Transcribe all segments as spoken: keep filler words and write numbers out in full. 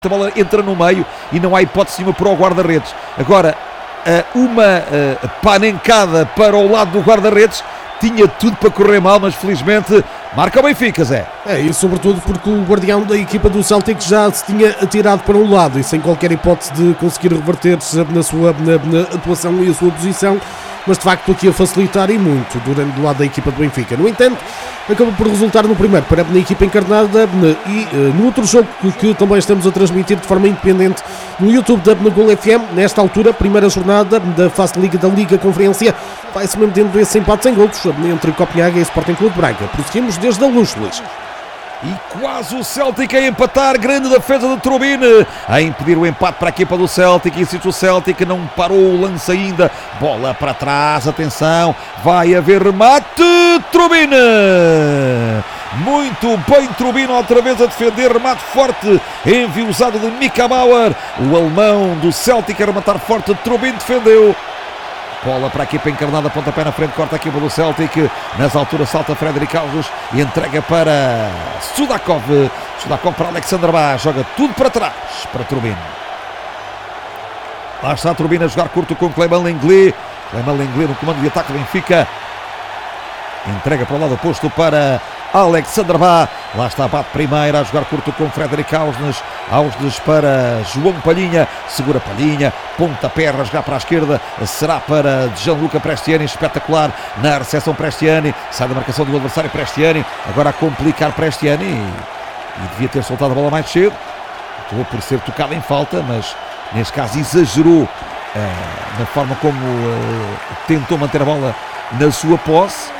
A bola entra no meio e não há hipótese nenhuma para o guarda-redes. Agora, uma panencada para o lado do guarda-redes tinha tudo para correr mal, mas felizmente marca o Benfica, Zé. É, e sobretudo porque o guardião da equipa do Celtic já se tinha atirado para um lado e sem qualquer hipótese de conseguir reverter-se na sua na, na atuação e a sua posição, mas de facto aqui a facilitar e muito durante do lado da equipa do Benfica. No entanto, acabou por resultar no primeiro para a equipa encarnada e uh, no outro jogo que, que também estamos a transmitir de forma independente no YouTube da Gol F M, nesta altura, primeira jornada da fase de Liga da Liga Conferência, vai-se mantendo esse empate sem golos entre Copenhague e Sporting Clube de Braga. Prosseguimos desde a Luz, Luís. E quase o Celtic a empatar, grande defesa de Trubin, a impedir o empate para a equipa do Celtic. Insiste o Celtic, não parou o lance ainda, bola para trás, atenção, vai haver remate, Trubin, muito bem Trubin, outra vez a defender, remate forte, enviosado de Mika Bauer, o alemão do Celtic a rematar forte, Trubin defendeu. Bola para a equipa encarnada, pontapé na frente, corta a equipa do Celtic, nas alturas salta Frederic Alves e entrega para Sudakov, Sudakov para Alexander Bá, joga tudo para trás, para Trubin. Lá está Trubin a jogar curto com Clément Lenglet, Clément Lenglet no comando de ataque do Benfica, entrega para o lado oposto para Alexander Bá, lá está Bá de primeira a jogar curto com Frederic Ausnes, Ausnes para João Palhinha, segura Palhinha, pontapé a rasgar para a esquerda, será para Gianluca Prestiani, espetacular na recepção Prestiani, sai da marcação do adversário Prestiani, agora a complicar Prestiani e, e devia ter soltado a bola mais cedo, acabou por ser tocado em falta, mas neste caso exagerou uh, na forma como uh, tentou manter a bola na sua posse.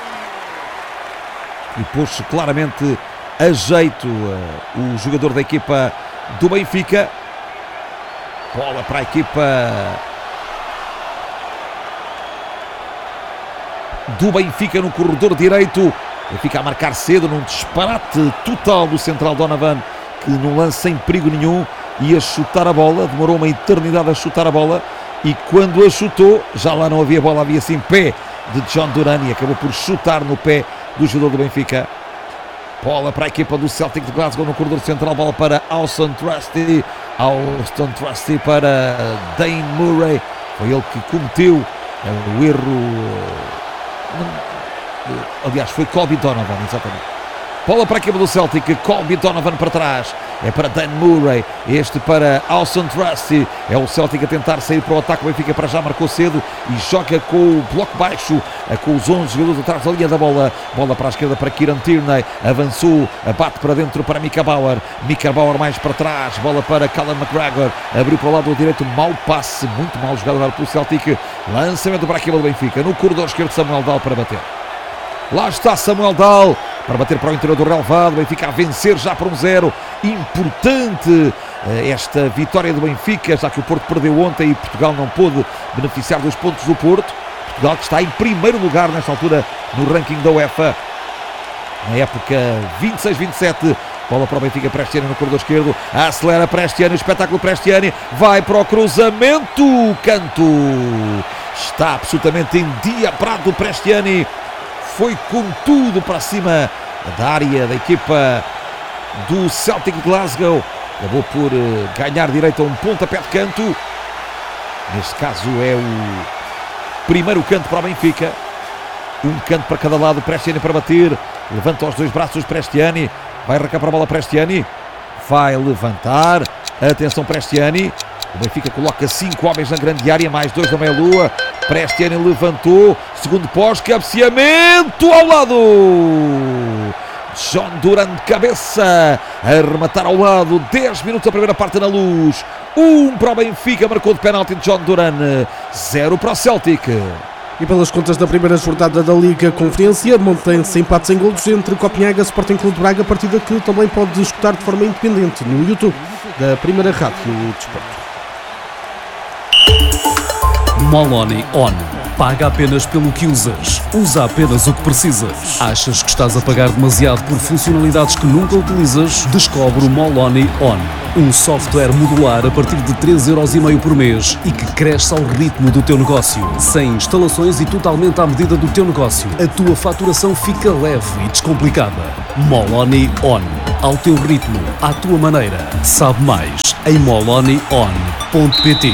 E pôs claramente a jeito uh, o jogador da equipa do Benfica. Bola para a equipa do Benfica no corredor direito. Benfica a marcar cedo num disparate total do central Donovan, que num lance sem perigo nenhum ia chutar a bola. Demorou uma eternidade a chutar a bola e quando a chutou, já lá não havia bola, havia sim pé de John Duran e acabou por chutar no pé do jogador do Benfica. Bola para a equipa do Celtic de Glasgow no corredor central, bola para Austin Trusty, Austin Trusty para Dane Murray, foi ele que cometeu o erro, aliás foi Colby Donovan, exatamente. Bola para a equipa do Celtic, Colby Donovan para trás, é para Dan Murray, este para Austin Trusty, é o Celtic a tentar sair para o ataque, o Benfica para já marcou cedo e joga com o bloco baixo, com os onze jogadores atrás da linha da bola, bola para a esquerda para Kieran Tierney, avançou, bate para dentro para Mika Bauer, Mika Bauer mais para trás, bola para Callum McGregor, abriu para o lado direito, mau passe, muito mal jogado agora pelo Celtic, lançamento para a equipa do Benfica, no corredor esquerdo Samuel Dahl para bater. Lá está Samuel Dahl para bater para o interior do relvado, Benfica a vencer já por um zero, importante esta vitória do Benfica, já que o Porto perdeu ontem e Portugal não pôde beneficiar dos pontos do Porto. Portugal que está em primeiro lugar nesta altura no ranking da UEFA, na época vinte e seis vinte e sete, bola para o Benfica, Prestiani no corredor esquerdo, acelera Prestiani, espetáculo Prestiani, vai para o cruzamento, canto, está absolutamente endiabrado Prestiani, foi com tudo para cima da área da equipa do Celtic de Glasgow, acabou por uh, ganhar direito a um pontapé de canto, neste caso é o primeiro canto para o Benfica, um canto para cada lado, Prestiani para bater, levanta os dois braços Prestiani, vai arrancar para a bola Prestiani, vai levantar, atenção Prestiani, o Benfica coloca cinco homens na grande área, mais dois na meia-lua, Prestiani levantou, segundo pós, cabeceamento ao lado, John Duran de cabeça, a rematar ao lado, dez minutos a primeira parte na Luz, um para o Benfica, marcou de penalti de John Duran, zero para o Celtic. E pelas contas da primeira jornada da Liga Conferência, mantém-se empate sem golos entre Copenhague e Sporting Clube de Braga, partida que também pode escutar de forma independente no YouTube da primeira rádio do desporto. Moloni On. Paga apenas pelo que usas. Usa apenas o que precisas. Achas que estás a pagar demasiado por funcionalidades que nunca utilizas? Descobre o Moloni On. Um software modular a partir de três euros e meio por mês e que cresce ao ritmo do teu negócio. Sem instalações e totalmente à medida do teu negócio. A tua faturação fica leve e descomplicada. Moloni On. ao teu ritmo, à tua maneira. Sabe mais em moloni on ponto pt.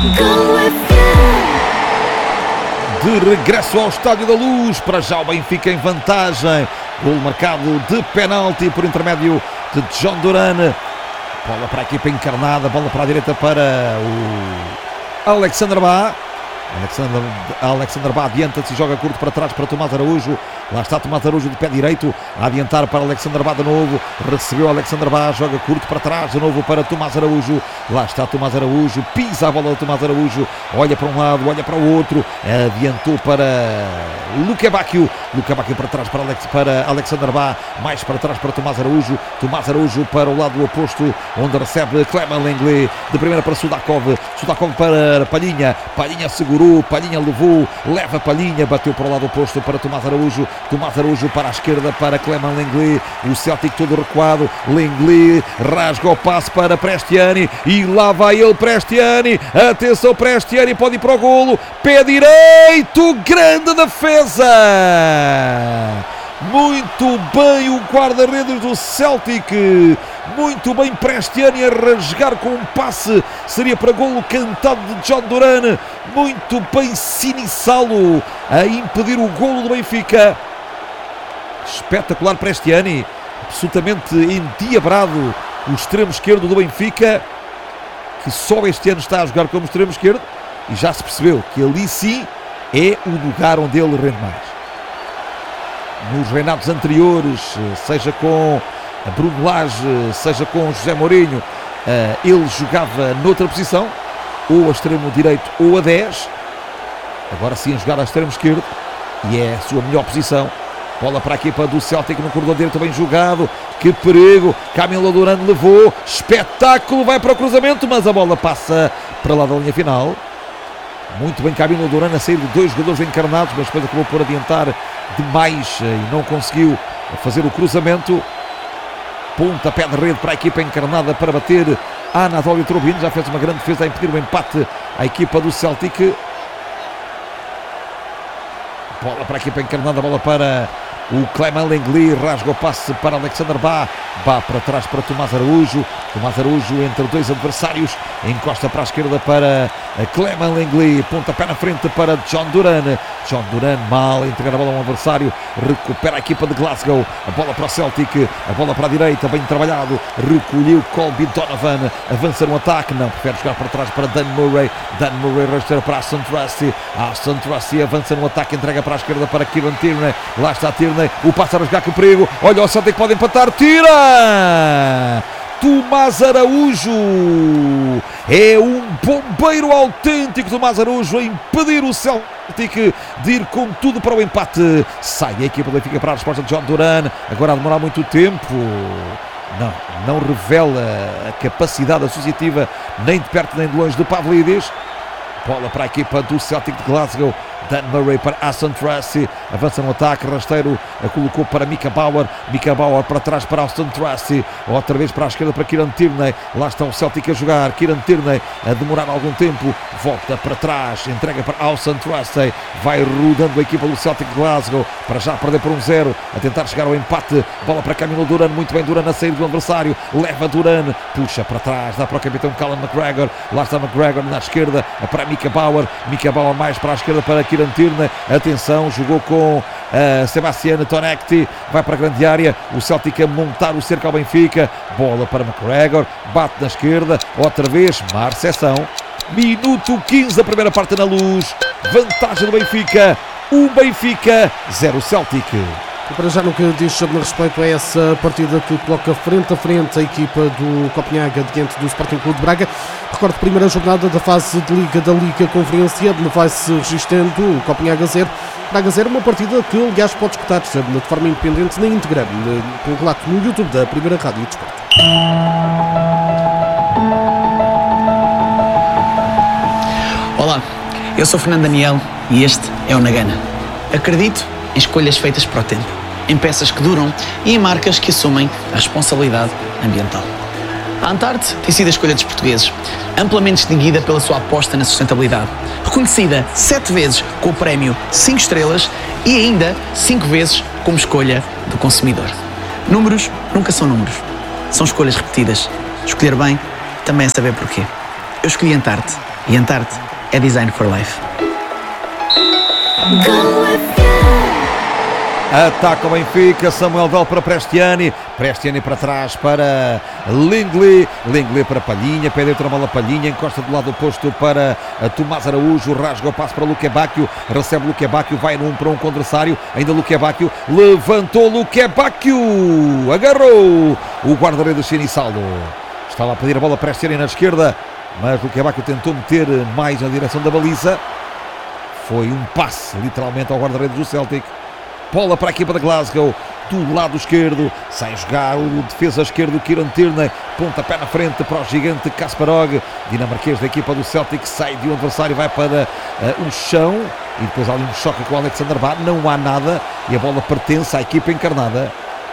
De regresso ao Estádio da Luz, para já o Benfica em vantagem. Gol marcado de penalti por intermédio de John Duran. Bola para a equipa encarnada, bola para a direita para o Alexander Bá. Alexander, Alexander Bá adianta-se e joga curto para trás para Tomás Araújo. Lá está Tomás Araújo de pé direito a adiantar para Alexander Bá de novo. Recebeu Alexander Bá, joga curto para trás de novo para Tomás Araújo. Lá está Tomás Araújo, pisa a bola de Tomás Araújo, olha para um lado, olha para o outro, adiantou para Luque Bacchio. Luque Bacchio para trás para, Alex, para Alexander Bá, mais para trás para Tomás Araújo. Tomás Araújo para o lado oposto, onde recebe Clément Lenglet. De primeira para Sudakov, Sudakov para Palhinha, Palhinha segurou, Palhinha levou, leva Palhinha, bateu para o lado oposto para Tomás Araújo. Tomás Araújo para a esquerda para Clément Lenglet, o Celtic todo recuado. Lenglet rasga o passe para Prestiani e lá vai ele, Prestiani. Atenção, Prestiani pode ir para o golo, pé direito, grande defesa. Muito bem o guarda-redes do Celtic, muito bem Prestiani a rasgar com um passe, seria para golo cantado de John Duran. Muito bem Sinissalo a impedir o golo do Benfica. Espetacular Prestiani, absolutamente endiabrado o extremo esquerdo do Benfica, que só este ano está a jogar como extremo esquerdo, e já se percebeu que ali sim é o lugar onde ele rende mais. Nos reinados anteriores, seja com Bruno Lage, seja com José Mourinho, ele jogava noutra posição, ou a extremo direito ou a dez. Agora sim a jogar a extremo esquerdo, e é a sua melhor posição. Bola para a equipa do Celtic no corredor direito, bem jogado, que perigo, Camilo Duran levou, espetáculo, vai para o cruzamento, mas a bola passa para lá da linha final. Muito bem Camilo Duran a sair de dois jogadores encarnados, mas depois acabou por adiantar demais e não conseguiu fazer o cruzamento. Pontapé de rede para a equipa encarnada para bater a Anadolio Trubin, já fez uma grande defesa a impedir o empate à equipa do Celtic. Bola para a equipa encarnada, bola para o Clément Lenglet, rasga o passe para Alexander Bá, Bá para trás para Tomás Araújo, Tomás Araújo entre dois adversários, encosta para a esquerda para Clément Lenglet, pontapé na frente para John Duran, John Duran mal a entregar a bola a um adversário, recupera a equipa de Glasgow, a bola para o Celtic, a bola para a direita, bem trabalhado, recolheu Colby Donovan, avança no ataque, não, prefere jogar para trás para Dan Murray, Dan Murray rasteira para Aston Trusty, Aston Trusty avança no ataque, entrega para a esquerda para Kieran Tierney, lá está Tierney, o passo a rasgar, que perigo, olha o Celtic pode empatar, tira! Tomás Araújo, é um bombeiro autêntico, Tomás Araújo a impedir o Celtic de ir com tudo para o empate. Sai a equipa do Benfica para a resposta de John Duran, agora a demorar muito tempo, não, não revela a capacidade associativa nem de perto nem de longe do Pavlidis. Bola para a equipa do Celtic de Glasgow, Dan Murray para Aston Trusty, avança no ataque, rasteiro, colocou para Mika Bauer, Mika Bauer para trás para Aston Trusty, outra vez para a esquerda para Kieran Tierney, lá está o Celtic a jogar, Kieran Tierney a demorar algum tempo, volta para trás, entrega para Aston Trusty, vai rodando a equipa do Celtic de Glasgow, para já perder por um zero, a tentar chegar ao empate, bola para Camilo Duran, muito bem Duran a sair do adversário, leva Duran, puxa para trás, dá para o capitão Callum McGregor, lá está McGregor na esquerda, para Mika Bauer, Mika Bauer mais para a esquerda para Kieran Tierney, atenção, jogou com uh, Sebastian Tonecti, vai para a grande área, o Celtic a montar o cerco ao Benfica, bola para McGregor, bate na esquerda, outra vez, má recepção, minuto quinze da primeira parte na Luz, vantagem do Benfica, um Benfica, zero Celtic. E para já no que diz respeito a essa partida que coloca frente a frente a equipa do Copenhaga diante do Sporting Clube de Braga, recordo que a primeira jornada da fase de Liga da Liga Conferência vai-se registrando o Copenhaga zero, Braga zero, uma partida que aliás pode escutar de forma independente na íntegra, com o relato no YouTube da Primeira Rádio de Desporto. Olá, eu sou Fernando Daniel e este é o Nagana. Acredito em escolhas feitas para o tempo, em peças que duram e em marcas que assumem a responsabilidade ambiental. A Antarte tem sido a escolha dos portugueses, amplamente distinguida pela sua aposta na sustentabilidade, reconhecida sete vezes com o prémio cinco estrelas e ainda cinco vezes como escolha do consumidor. Números nunca são números, São escolhas repetidas. Escolher bem também é saber porquê. Eu escolhi Antarte, e Antarte é Design for Life. Ataca o Benfica, Samuel Dal para Prestiani, Prestiani para trás para Lenglet, Lenglet para Palhinha, pé dentro a bola Palhinha, encosta do lado oposto para Tomás Araújo, rasga o passo para Luque Bacchio, recebe Luque Bacchio, vai no um para um com o adversário, ainda Luque Bacchio, levantou Luque Bacchio, agarrou o guarda-redes Sinisaldo, estava a pedir a bola Prestiani na esquerda, mas Luque Bacchio tentou meter mais na direção da baliza, foi um passe literalmente ao guarda-redes do Celtic. Bola para a equipa da Glasgow, do lado esquerdo, sai a jogar o defesa esquerdo Kieran Tierney, pontapé na frente para o gigante Kasparov, dinamarquês da equipa do Celtic, sai de um adversário, vai para uh, o chão, e depois há ali um choque com o Alexander Bá, não há nada, e a bola pertence à equipa encarnada.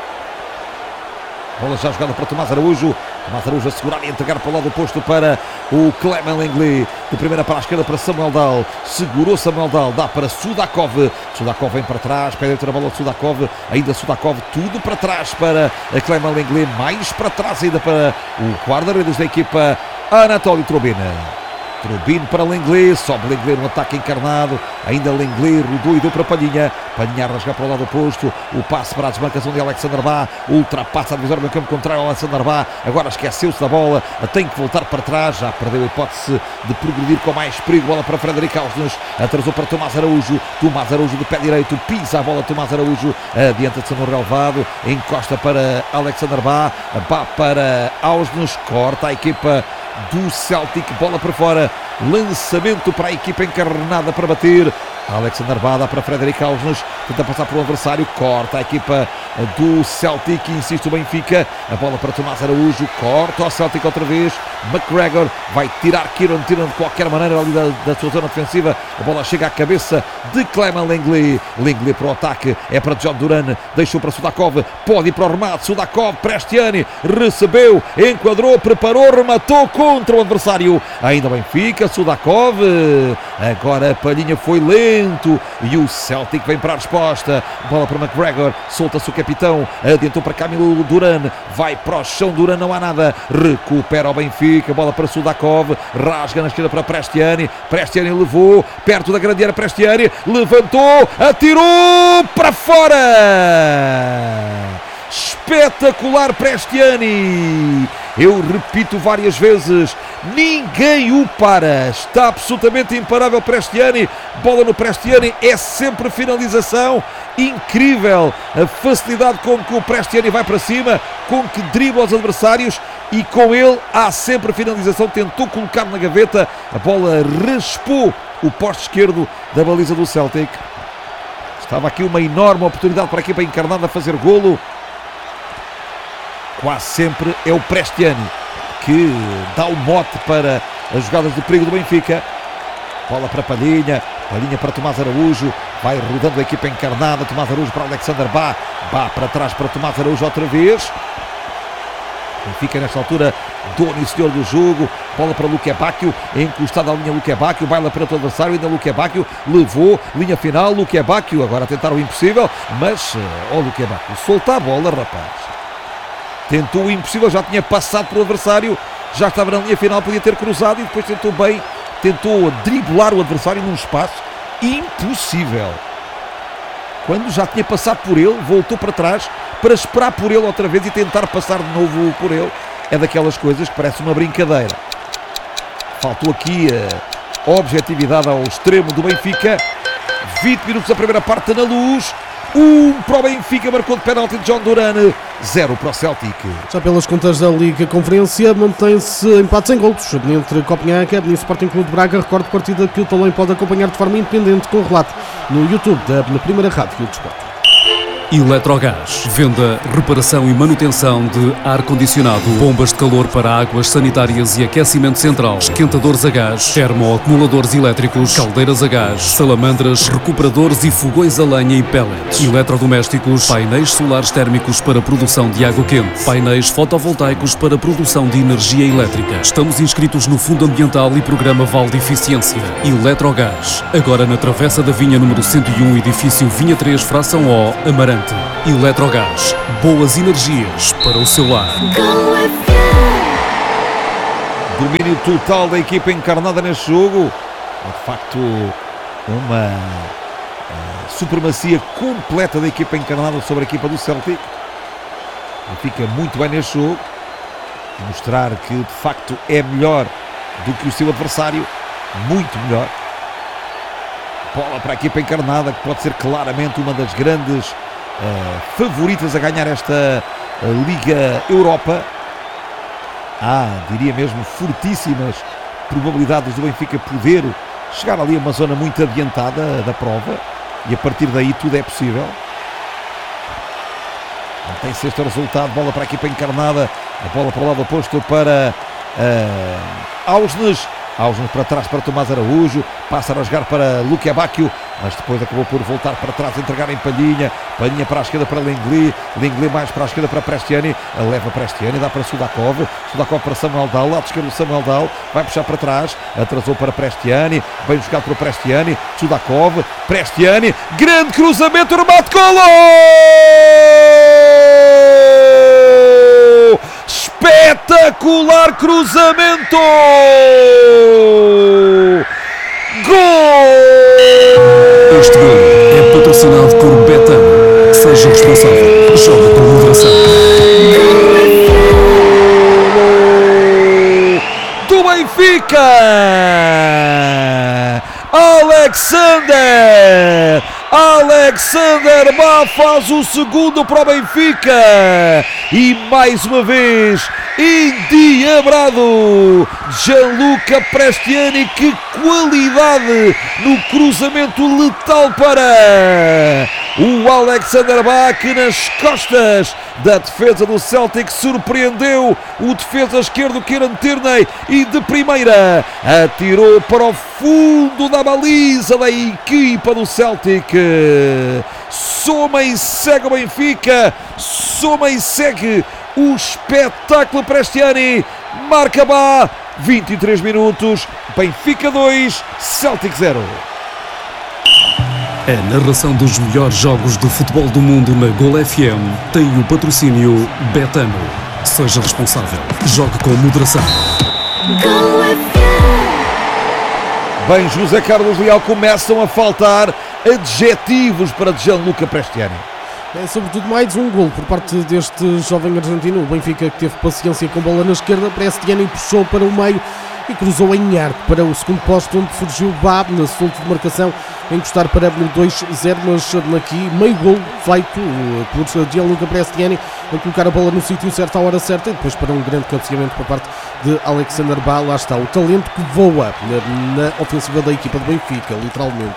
Bola já jogada para Tomás Araújo, Tomás Araújo a segurar e entregar para o lado oposto para o Clément Lenglet, de primeira para a esquerda para Samuel Dal, segurou Samuel Dal, dá para Sudakov, Sudakov vem para trás, pede dentro a bola de Sudakov, ainda Sudakov, tudo para trás para a Clément Lenglet, mais para trás ainda para o guarda-redes da equipa Anatoly Trubin. Trubin para Lenglet, sobe Lenglet no ataque encarnado, ainda Lenglet rodou e deu para Palhinha, Palhinha a rasgar para o lado oposto, o passe para a desmarcação de Alexander Bá, ultrapassa a divisória do campo contrário ao Alexander Bá, agora esqueceu-se da bola, tem que voltar para trás, já perdeu a hipótese de progredir com mais perigo, bola para Frederic Ausnes, atrasou para Tomás Araújo, Tomás Araújo de pé direito, pisa a bola Tomás Araújo, adianta-se no relevado, encosta para Alexander Bá, Bá para Ausnes, corta a equipa do Celtic, bola para fora, lançamento para a equipa encarnada para bater, Alexander Bá dá para Frederic Ausnes, tenta passar por um adversário, corta a equipa do Celtic, insiste o Benfica, a bola para Tomás Araújo, corta o Celtic outra vez, McGregor vai tirar Kieran Tierney de qualquer maneira ali da, da sua zona defensiva, a bola chega à cabeça de Clément Lenglet, Lenglet para o ataque, é para John Duran, deixou para Sudakov, pode ir para o remate, Sudakov, Prestiani, recebeu, enquadrou, preparou, rematou contra o adversário, ainda Benfica, Sudakov, agora a Palhinha foi lento e o Celtic vem para a resposta, bola para McGregor, solta-se o capitão, adiantou para Camilo Duran, vai para o chão Duran, não há nada, recupera o Benfica, bola para Sudakov, rasga na esquerda para Prestiani, Prestiani levou, perto da grande área Prestiani, levantou, atirou para fora, espetacular Prestiani, eu repito várias vezes, ninguém o para, está absolutamente imparável Prestiani, bola no Prestiani, é sempre finalização, incrível a facilidade com que o Prestiani vai para cima, com que dribla os adversários e com ele há sempre finalização, tentou colocar na gaveta, a bola raspou o poste esquerdo da baliza do Celtic, estava aqui uma enorme oportunidade para a equipa encarnada fazer golo, quase sempre é o Prestiani que dá o mote para as jogadas de perigo do Benfica, bola para Palhinha, Palhinha para Tomás Araújo, vai rodando a equipa encarnada, Tomás Araújo para Alexander Bá, Bá para trás para Tomás Araújo outra vez, Benfica nesta altura, dono e senhor do jogo, bola para Luque Bacchio, encostado à linha Luque Bacchio, baila para o adversário, ainda Luque Bacchio, levou, linha final, Luque Bacchio, agora a tentar o impossível, mas, ó oh, Luque Bacchio, solta a bola rapaz, tentou o impossível, já tinha passado pelo adversário, já estava na linha final, podia ter cruzado e depois tentou bem, tentou driblar o adversário num espaço impossível. Quando já tinha passado por ele, voltou para trás para esperar por ele outra vez e tentar passar de novo por ele. É daquelas coisas que parece uma brincadeira. Faltou aqui a objetividade ao extremo do Benfica. vinte minutos da primeira parte na Luz. Um para o Benfica, marcou de penalti de John Duran, zero para o Celtic. Já pelas contas da Liga Conferência, mantém-se empate sem golos entre Copenhague e Sporting Clube de Braga. Recorde partida que também pode acompanhar de forma independente com o relato no YouTube da Primeira Rádio do Desporto. Eletrogás. Venda, reparação e manutenção de ar-condicionado, bombas de calor para águas sanitárias e aquecimento central, esquentadores a gás, termoacumuladores elétricos, caldeiras a gás, salamandras, recuperadores e fogões a lenha e pellets, eletrodomésticos, painéis solares térmicos para produção de água quente, painéis fotovoltaicos para produção de energia elétrica. Estamos inscritos no Fundo Ambiental e Programa Vale de Eficiência. Eletrogás. Agora na Travessa da Vinha número cento e um, edifício Vinha três, Fração O, Amarante. Quente. Eletrogás. Boas energias para o seu lar. Domínio total da equipa encarnada neste jogo. É de facto uma uh, supremacia completa da equipa encarnada sobre a equipa do Celtic. Fica muito bem neste jogo. Mostrar que de facto é melhor do que o seu adversário. Muito melhor. Bola para a equipa encarnada, que pode ser claramente uma das grandes uh, favoritas a ganhar esta uh, Liga Europa. Há, diria mesmo, fortíssimas probabilidades do Benfica poder chegar ali a uma zona muito adiantada da prova, e a partir daí tudo é possível. Tem-se este resultado, bola para a equipa encarnada, a bola para o lado oposto para uh, Ausnes. Ausnes para trás para Tomás Araújo, passa a rasgar para Luque Bacchio, mas depois acabou por voltar para trás, entregar em Palhinha, Palhinha para a esquerda para Lenglet, Lenglet mais para a esquerda para Prestiani, leva Prestiani, dá para Sudakov, Sudakov para Samuel Dahl, lado esquerdo Samuel Dahl, vai puxar para trás, atrasou para Prestiani, bem buscado para Prestiani, Sudakov, Prestiani, grande cruzamento, remate, golo! Espetacular cruzamento! Gol! Este gol é patrocinado por Betano. Seja responsável. Joga com moderação. Do Benfica! Alexander! Alexander Bá faz o segundo para o Benfica e mais uma vez endiabrado Gianluca Prestiani. Que qualidade no cruzamento letal para o Alexander Bá, que nas costas da defesa do Celtic surpreendeu o defesa esquerdo Kieran Tierney e de primeira atirou para o fundo da baliza da equipa do Celtic. Soma e segue o Benfica, soma e segue o espetáculo Prestiani. Marca Bá, vinte e três minutos, Benfica dois, Celtic zero. A narração dos melhores jogos do futebol do mundo na Gol F M tem o patrocínio Betano. Seja responsável. Jogue com moderação. Bem, José Carlos Leal, começam a faltar adjetivos para Gianluca Prestiani. É sobretudo mais um gol por parte deste jovem argentino. O Benfica, que teve paciência com bola na esquerda, Prestiani puxou para o meio e cruzou em arco para o segundo posto, onde surgiu Bá na solta de marcação, encostar para dois a zero, mas aqui meio gol feito por Gianluca Prestiani, a colocar a bola no sítio certo à hora certa, e depois para um grande cabeceamento por parte de Alexander Bá. Lá está o talento que voa na, na ofensiva da equipa do Benfica, literalmente.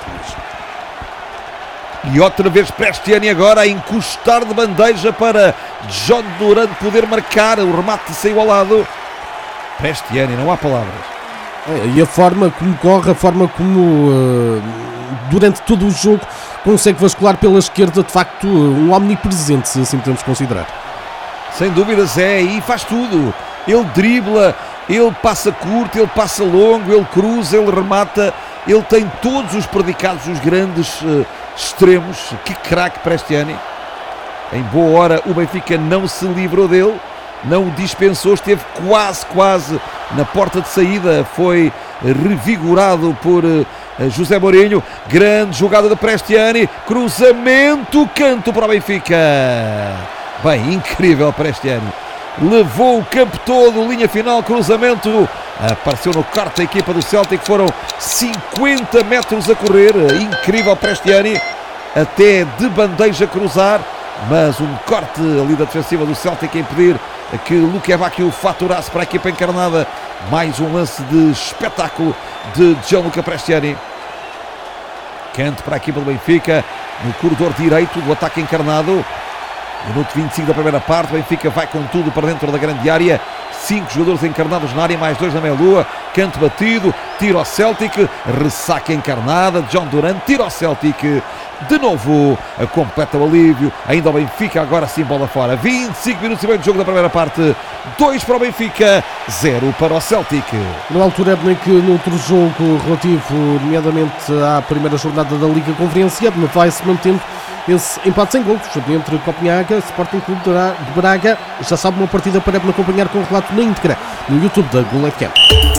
E outra vez Prestiani agora a encostar de bandeja para John Duran poder marcar. O remate saiu ao lado. Prestiani, não há palavras. É, e a forma como corre, a forma como uh, durante todo o jogo consegue vascular pela esquerda, de facto um omnipresente, se assim podemos considerar. Sem dúvidas é, e faz tudo. Ele dribla, ele passa curto, ele passa longo, ele cruza, ele remata. Ele tem todos os predicados, os grandes uh, extremos. Que craque Prestiani. Em boa hora o Benfica não se livrou dele, não o dispensou, esteve quase, quase na porta de saída, foi revigorado por uh, José Mourinho. Grande jogada de Prestiani, cruzamento, canto para o Benfica. Bem, incrível Prestiani. Levou o campo todo, linha final, cruzamento, apareceu no corte da equipa do Celtic, foram cinquenta metros a correr, incrível Prestiani, até de bandeja cruzar, mas um corte ali da defensiva do Celtic a impedir que Luque Bacchio faturasse para a equipa encarnada. Mais um lance de espetáculo de Gianluca Prestiani. Canto para a equipa do Benfica, no corredor direito do ataque encarnado. Minuto vinte e cinco da primeira parte, o Benfica vai com tudo para dentro da grande área. Cinco jogadores encarnados na área, mais dois na meia-lua. Canto batido, tiro ao Celtic, ressaca encarnada, John Duran, tiro ao Celtic. De novo, completa o alívio, ainda o Benfica, agora sim bola fora. vinte e cinco minutos e meio de jogo da primeira parte. dois para o Benfica, zero para o Celtic. Na altura em que no outro jogo relativo, nomeadamente à primeira jornada da Liga Conferência, vai-se mantendo esse empate sem golos entre Copenhaga e Sporting Clube de Braga. Já sabe, uma partida para acompanhar com o relato na íntegra no YouTube da Gol F M.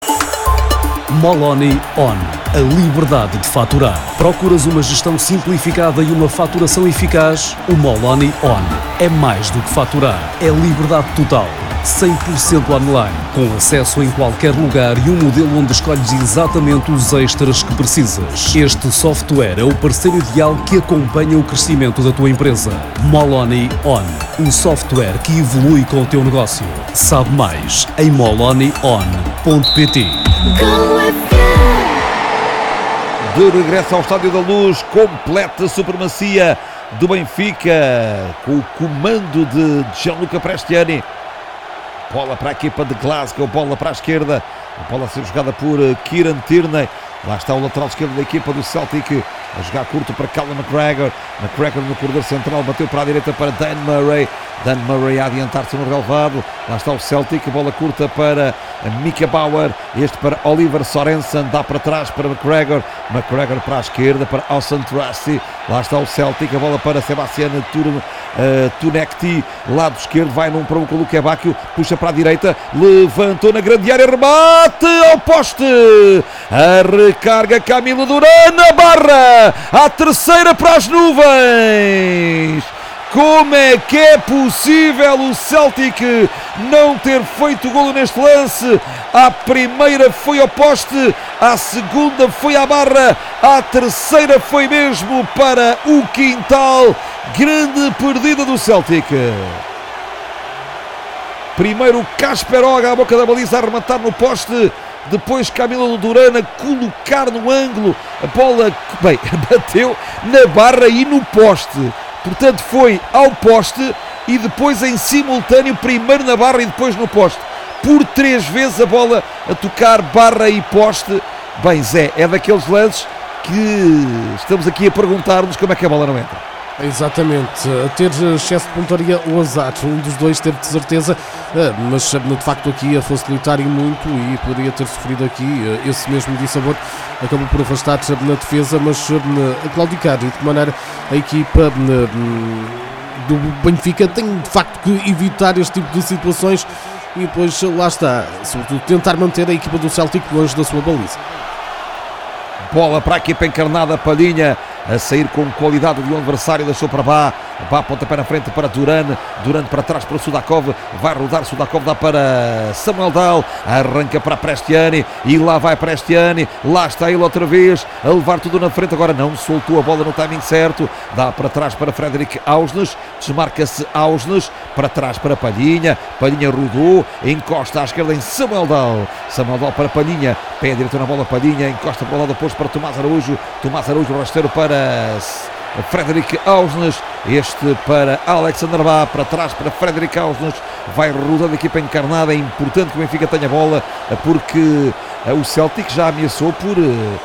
Moloni On. A liberdade de faturar. Procuras uma gestão simplificada e uma faturação eficaz? O Moloni On é mais do que faturar. É liberdade total. cem por cento online, com acesso em qualquer lugar e um modelo onde escolhes exatamente os extras que precisas. Este software é o parceiro ideal que acompanha o crescimento da tua empresa. Moloni On, um software que evolui com o teu negócio. Sabe mais em moloni on ponto pt. De regresso ao Estádio da Luz, completa supremacia do Benfica, com o comando de Gianluca Prestiani. Bola para a equipa de Glasgow, bola para a esquerda, a bola a ser jogada por Kieran Tierney. Lá está o lateral esquerdo da equipa do Celtic, a jogar curto para Callum McGregor. McGregor no corredor central, bateu para a direita para Dan Murray. Dan Murray a adiantar-se no relevado. Lá está o Celtic, bola curta para Mika Bauer. Este para Oliver Sorensen, dá para trás para McGregor. McGregor para a esquerda para Austin Trusty. Lá está o Celtic, a bola para Sebastian Tur, uh, Tunekti. Lado esquerdo, vai num para o Luque Bacchio, puxa para a direita, levantou na grande área, rebate ao poste. A recarga Camilo Duran na barra. A terceira para as nuvens. Como é que é possível o Celtic não ter feito golo neste lance? A primeira foi ao poste, a segunda foi à barra, a terceira foi mesmo para o quintal. Grande perdida do Celtic. Primeiro Kasperog à boca da baliza a rematar no poste. Depois Camilo Duran a colocar no ângulo. A bola, bem, bateu na barra e no poste. Portanto, foi ao poste e depois em simultâneo, primeiro na barra e depois no poste. Por três vezes a bola a tocar barra e poste. Bem, Zé, é daqueles lances que estamos aqui a perguntar-nos como é que a bola não entra. Exatamente, a ter excesso de pontaria ou azar, um dos dois teve de certeza, mas de facto aqui a facilitar e muito, e poderia ter sofrido aqui esse mesmo dissabor, acabou por afastar-se na defesa, mas a claudicar, e de que maneira a equipa do Benfica tem de facto que evitar este tipo de situações, e depois lá está, sobretudo tentar manter a equipa do Celtic longe da sua baliza. Bola para a equipa encarnada, Palhinha a sair com qualidade de um adversário, deixou para Bá, Bá pontapé na frente para Duran, Duran para trás para Sudakov, vai rodar Sudakov, dá para Samuel Dahl, arranca para Prestiani e lá vai Prestiani, lá está ele outra vez a levar tudo na frente, agora não soltou a bola no timing certo, dá para trás para Frederic Ausnes, desmarca-se Ausnes, para trás para Palhinha, Palhinha rodou, encosta à esquerda em Samuel Dahl, Samuel Dahl para Palhinha, pé direito na bola Palhinha, encosta para o lado oposto para Tomás Araújo, Tomás Araújo rasteiro para Frederic Ausnes, este para Alexander Bá, para trás para Frederic Ausnes, vai rodando a equipa encarnada. É importante que o Benfica tenha bola, porque o Celtic já ameaçou por, uh,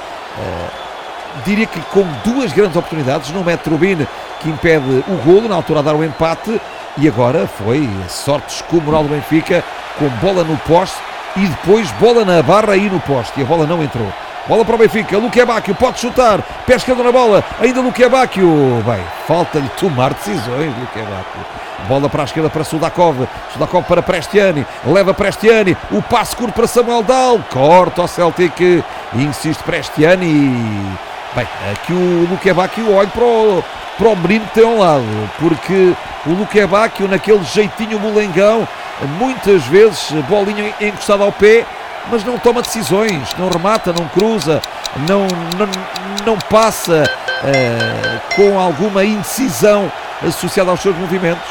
diria que com duas grandes oportunidades, no Metrobin que impede o golo, na altura a dar o empate, e agora foi sorte descomunal do Benfica, com bola no poste e depois bola na barra e no poste, e a bola não entrou. Bola para o Benfica, Luque Bacchio pode chutar, pé esquerdo na bola, ainda Luque Bacchio, bem, falta-lhe tomar decisões, Luque Bacchio. Bola para a esquerda para Sudakov, Sudakov para Prestiani, leva Prestiani, o passe curto para Samuel Dahl, corta o Celtic, insiste Prestiani. Bem, aqui o Luque Bacchio olha para o, para o menino que tem ao lado, porque o Luque Bacchio naquele jeitinho molengão, muitas vezes bolinha encostada ao pé, mas não toma decisões, não remata, não cruza, não, não, não passa uh, com alguma indecisão associada aos seus movimentos.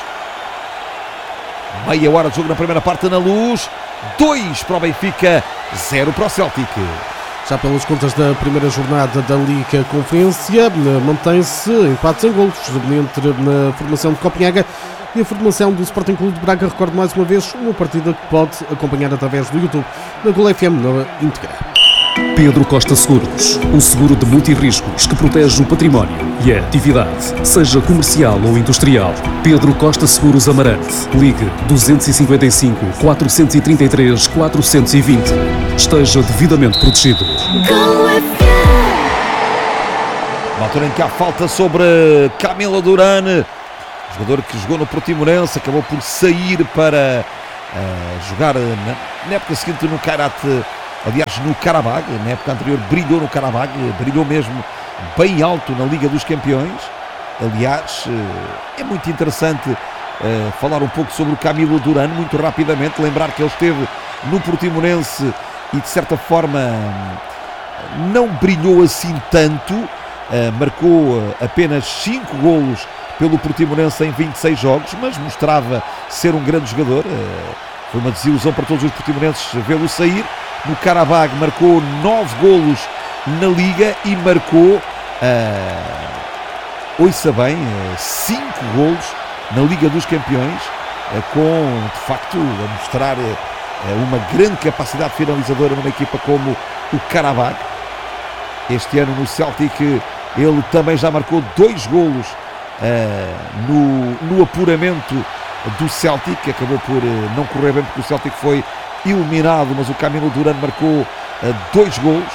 Meia hora de jogo na primeira parte na Luz, dois para o Benfica, zero para o Celtic. Já pelas contas da primeira jornada da Liga Conferência, mantém-se empate sem golos entre a formação de Copenhaga e a formação do Sporting Clube de Braga. Recordo mais uma vez, uma partida que pode acompanhar através do YouTube da Gol F M na íntegra. Pedro Costa Seguros, o seguro de multirriscos que protege o património e a atividade, seja comercial ou industrial. Pedro Costa Seguros Amarante. Ligue dois cinco cinco, quatro três três, quatro dois zero. Esteja devidamente protegido. Na altura em que há falta sobre Camilo Duran, jogador que jogou no Portimonense, acabou por sair para uh, jogar na, na época seguinte no Kairat, aliás no Qarabag. Na época anterior brilhou no Qarabag, brilhou mesmo bem alto na Liga dos Campeões. Aliás, uh, é muito interessante uh, falar um pouco sobre o Camilo Duran, muito rapidamente, lembrar que ele esteve no Portimonense e de certa forma não brilhou assim tanto, uh, marcou uh, apenas cinco golos pelo Portimonense em vinte e seis jogos, mas mostrava ser um grande jogador. Uh, foi uma desilusão para todos os portimonenses vê-lo sair. No Qarabag marcou nove golos na Liga e marcou, uh, ouça bem, uh, cinco golos na Liga dos Campeões, uh, com de facto a mostrar uh, uma grande capacidade finalizadora numa equipa como o Qarabag. Este ano no Celtic ele também já marcou dois golos uh, no, no apuramento do Celtic, que acabou por uh, não correr bem porque o Celtic foi eliminado, mas o Camilo Duran marcou uh, dois golos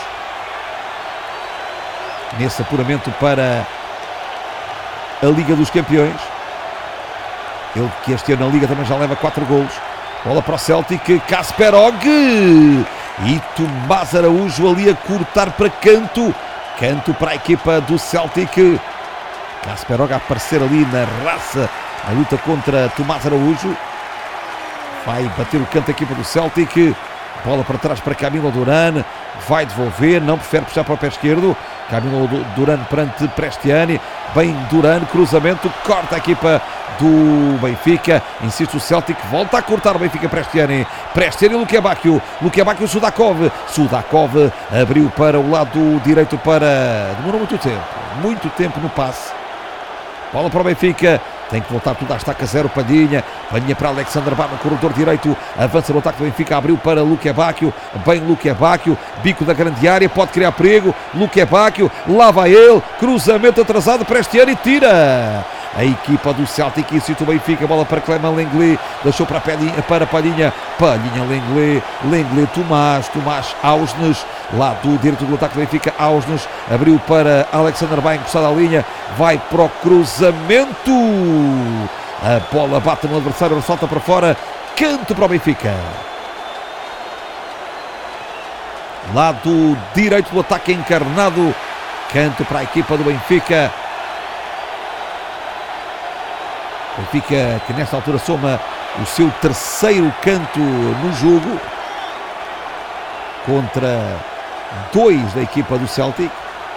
nesse apuramento para a Liga dos Campeões. Ele que este ano na Liga também já leva quatro golos. Bola para o Celtic, Kasperog e Tomás Araújo ali a cortar para canto. Canto para a equipa do Celtic. Kasperog a aparecer ali na raça, a luta contra Tomás Araújo. Vai bater o canto da equipa do Celtic. Bola para trás para Camilo Duran. Vai devolver, não prefere puxar para o pé esquerdo. Camilo Duran perante Prestiani. Bem Duran, cruzamento, corta a equipa do Benfica. Insiste o Celtic, volta a cortar o Benfica. Prestiani, Prestiani, Lukebakio, Lukebakio, Sudakov. Sudakov abriu para o lado direito para... Demorou muito tempo, muito tempo no passe. Bola para o Benfica. Tem que voltar tudo à estaca zero. Palhinha, Palhinha para Alexander Bá no corredor direito. Avança no ataque do Benfica, abriu para Lukebakio. Bem Lukebakio, bico da grande área, pode criar perigo. Lukebakio, lá vai ele. Cruzamento atrasado, Prestiani tira. A equipa do Celtic insiste o Benfica. Bola para Clément Lenglet. Deixou para Palhinha, para Palhinha. Palhinha, Lenglet. Lenglet, Tomás. Tomás, Ausnes. Lá do direito do ataque do Benfica. Ausnes abriu para Alexander Bá, encostado à linha. Vai para o cruzamento. A bola bate no adversário, salta para fora. Canto para o Benfica. Lado direito do ataque encarnado. Canto para a equipa do Benfica. Benfica que nesta altura soma o seu terceiro canto no jogo, contra dois da equipa do Celtic.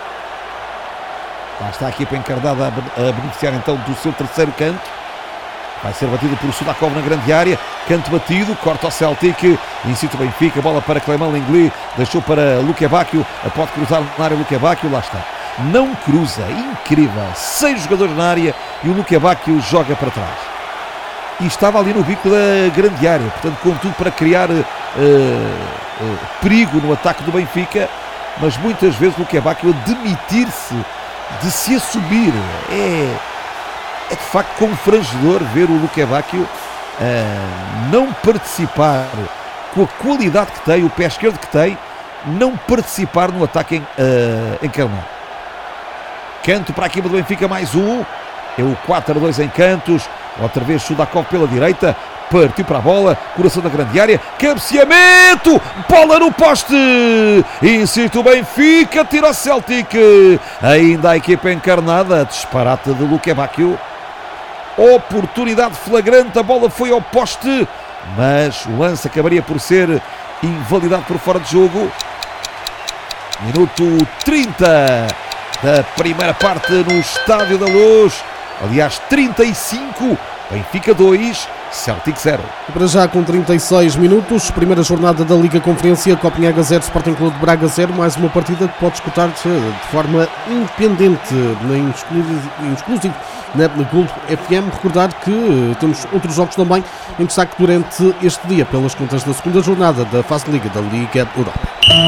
Lá está a equipa encarnada a beneficiar então do seu terceiro canto. Vai ser batido por Sudakov na grande área. Canto batido, corta o Celtic. Incita o Benfica, bola para Clément Lenglet. Deixou para Lukebakio. Pode cruzar na área Lukebakio, lá está. Não cruza, incrível. Seis jogadores na área e o Lukebakio joga para trás. E estava ali no bico da grande área. Portanto, com tudo para criar uh, uh, perigo no ataque do Benfica. Mas muitas vezes o Lukebakio a demitir-se de se assumir. É, é de facto confrangedor ver o Lukebakio uh, não participar com a qualidade que tem, o pé esquerdo que tem, não participar no ataque em, uh, encarnado. Canto para a equipa do Benfica, mais um. É o quatro a dois em cantos. Outra vez Sudakov pela direita. Partiu para a bola. Coração da grande área. Cabeceamento. Bola no poste. Insiste o Benfica. Tira o Celtic. Ainda a equipa encarnada. Disparate de Lukebakio. Oportunidade flagrante. A bola foi ao poste. Mas o lance acabaria por ser invalidado por fora de jogo. Minuto trinta da primeira parte no Estádio da Luz. Aliás, trinta e cinco, Benfica dois, Celtic zero. Para já com trinta e seis minutos, primeira jornada da Liga Conferência, Copenhaga zero, Sporting Clube de Braga zero, mais uma partida que pode escutar de forma independente, em exclusivo na Gold F M. Recordar que temos outros jogos também em destaque durante este dia, pelas contas da segunda jornada da fase de Liga da Liga Europa.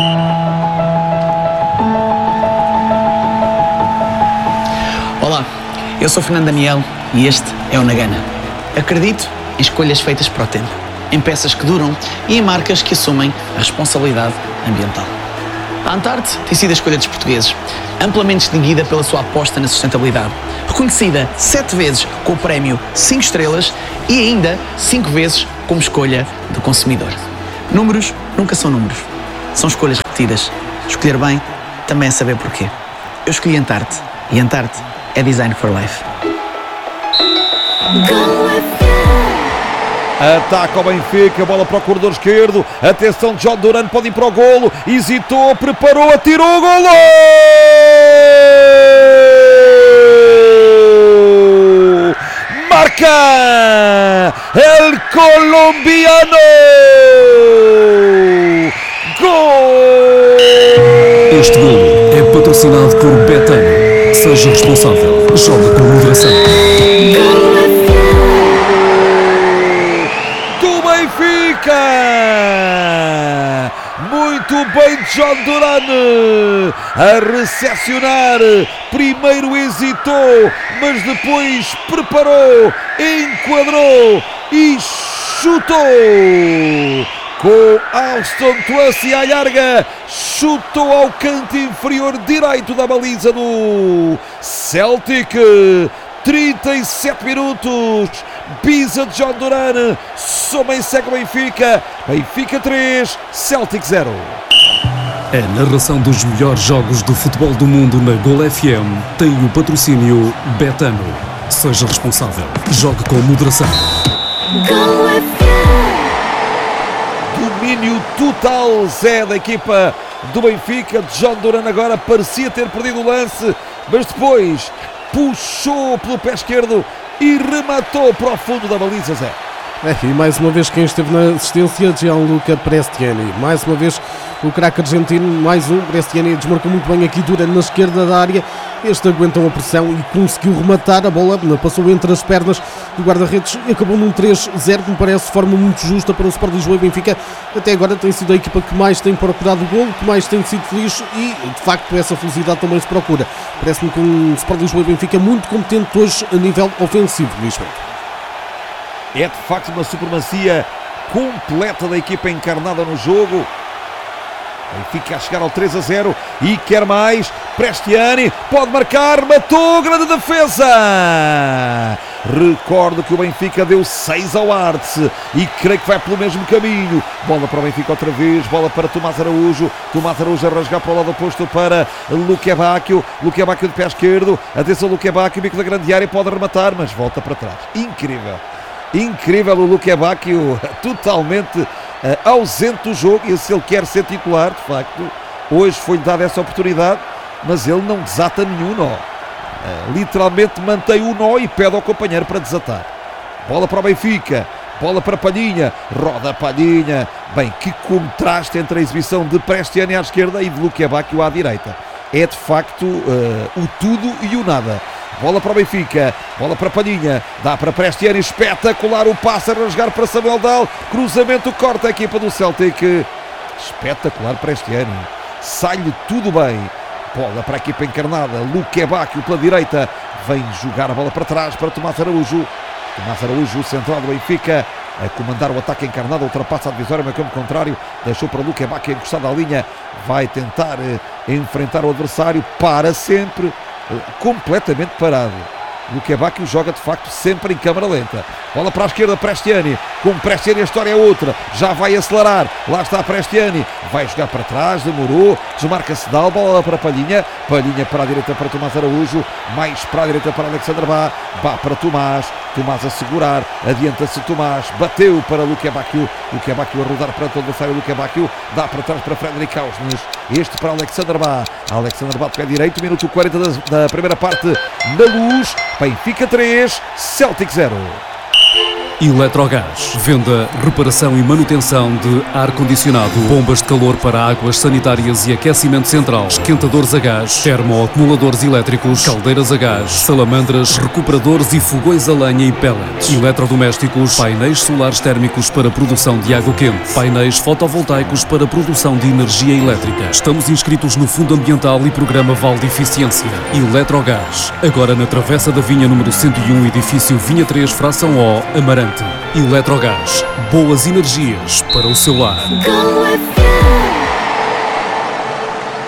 Olá, eu sou Fernando Daniel e este é o Na Gana. Acredito em escolhas feitas para o tempo, em peças que duram e em marcas que assumem a responsabilidade ambiental. A Antarte tem sido a escolha dos portugueses, amplamente distinguida pela sua aposta na sustentabilidade. Reconhecida sete vezes com o prémio cinco estrelas e ainda cinco vezes como escolha do consumidor. Números nunca são números, são escolhas repetidas. Escolher bem também é saber porquê. Eu escolhi Antarte e Antarte é Design for Life. Ataca o Benfica, bola para o corredor esquerdo. Atenção, John Duran pode ir para o golo. Hesitou, preparou, atirou o golo! Marca! El colombiano! Gol! Este golo é patrocinado por Betano. Seja responsável. Joga com moderação. Muito bem, John Duran a recepcionar. Primeiro hesitou, mas depois preparou, enquadrou e chutou. Com Auston Tuassi à larga, chutou ao canto inferior direito da baliza do Celtic. trinta e sete minutos, pisa de John Duran, soma e segue o Benfica. Benfica três, Celtic zero. A narração dos melhores jogos do futebol do mundo na Gol F M tem o patrocínio Betano. Seja responsável. Jogue com moderação. Gol F M. Domínio total, Zé, da equipa do Benfica. John Duran agora parecia ter perdido o lance, mas depois puxou pelo pé esquerdo e rematou para o fundo da baliza, Zé. É, e mais uma vez quem esteve na assistência, Gianluca Prestiani. Mais uma vez o craque argentino, mais um. Prestiani desmarcou muito bem aqui, Duran na esquerda da área. Este aguentou a pressão e conseguiu rematar. A bola passou entre as pernas do guarda-redes e acabou num três zero, que me parece de forma muito justa para o Sport Lisboa. E Benfica até agora tem sido a equipa que mais tem procurado o golo, que mais tem sido feliz e de facto essa felicidade também se procura. Parece-me que um Sport Lisboa e Benfica muito competente hoje a nível ofensivo, Luís Pedro. É de facto uma supremacia completa da equipa encarnada no jogo. Benfica a chegar ao três a zero e quer mais. Prestiani pode marcar, matou, grande defesa. Recordo que o Benfica deu seis ao Arts e creio que vai pelo mesmo caminho. Bola para o Benfica outra vez, bola para Tomás Araújo. Tomás Araújo a rasgar para o lado oposto para Luque Bacchio. Luque Bacchio de pé esquerdo. Atenção, Luque Bacchio, bico da grande área, pode rematar, mas volta para trás. Incrível. Incrível o Luque Bacchio, totalmente uh, ausente do jogo. E se ele quer ser titular, de facto, hoje foi-lhe dada essa oportunidade, mas ele não desata nenhum nó. Uh, literalmente mantém o nó e pede ao companheiro para desatar. Bola para o Benfica, bola para Palhinha, roda Palhinha. Bem, que contraste entre a exibição de Prestiani à esquerda e de Luque Bacchio à direita. É de facto uh, o tudo e o nada. Bola para o Benfica, bola para Palhinha, dá para Prestiani, espetacular o passe a rasgar para Samuel Dal, cruzamento, corta a equipa do Celtic, espetacular Prestiani, sai-lhe tudo bem. Bola para a equipa encarnada, Luque Bacchio pela direita, vem jogar a bola para trás para Tomás Araújo. Tomás Araújo, o central do Benfica, a comandar o ataque encarnado, ultrapassa a divisória no campo contrário, deixou para Luque Bacchio encostado à linha, vai tentar eh, enfrentar o adversário, para sempre, eh, completamente parado. Luque Bacchio joga de facto sempre em câmara lenta. Bola para a esquerda, Prestiani. Com Prestiani a história é outra. Já vai acelerar. Lá está Prestiani. Vai jogar para trás, demorou. Desmarca-se Dal, bola para Palhinha. Palhinha para a direita para Tomás Araújo. Mais para a direita para Alexandre Bá. Bá para Tomás. Tomás a segurar. Adianta-se Tomás. Bateu para Luque Bacchio. Luque Bacchio a rodar para todo o adversário. Luque Bacchio dá para trás para Frederic Ausnes. Este para Alexandre Bá. Alexandre Bá de pé direito. Minuto quarenta da, da primeira parte na Luz. Benfica três, Celtic zero. Eletrogás. Venda, reparação e manutenção de ar-condicionado, bombas de calor para águas sanitárias e aquecimento central, esquentadores a gás, termoacumuladores elétricos, caldeiras a gás, salamandras, recuperadores e fogões a lenha e pellets, eletrodomésticos, painéis solares térmicos para produção de água quente, painéis fotovoltaicos para produção de energia elétrica. Estamos inscritos no Fundo Ambiental e Programa Val de Eficiência. Eletrogás. Agora na Travessa da Vinha número cento e um, edifício Vinha três, fração O, Amarante. Eletrogás, boas energias para o seu lar.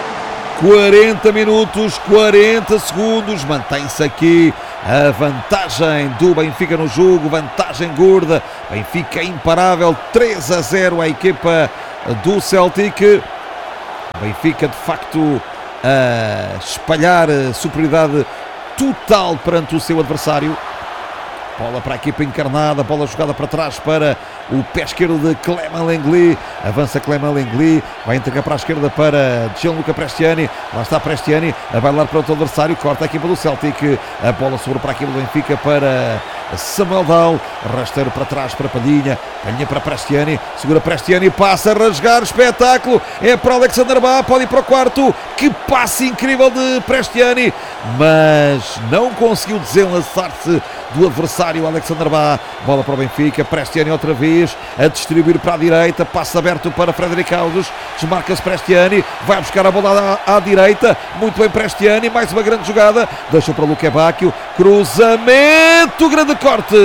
quarenta minutos, quarenta segundos, mantém-se aqui a vantagem do Benfica no jogo, vantagem gorda, Benfica imparável, três a zero a equipa do Celtic. Benfica de facto a espalhar superioridade total perante o seu adversário. Bola para a equipa encarnada, bola jogada para trás para o pé esquerdo de Clément Lenglet, avança Clément Lenglet, vai entregar para a esquerda para Gianluca Prestiani, lá está Prestiani a bailar para o outro adversário, corta a equipa do Celtic, a bola sobre para a equipa do Benfica para Samuel Dahl, rasteiro para trás para Palhinha, Palhinha para Prestiani, segura Prestiani, passa a rasgar, espetáculo, é para Alexander Bá, pode ir para o quarto, que passe incrível de Prestiani, mas não conseguiu desenlaçar-se do adversário Alexander Bá, bola para o Benfica, Prestiani outra vez, a distribuir para a direita, passe aberto para Frederic Alves, desmarca-se Prestiani, vai buscar a bola à, à direita, muito bem Prestiani, mais uma grande jogada, deixa para Luque Bacchio, cruzamento, grande corte,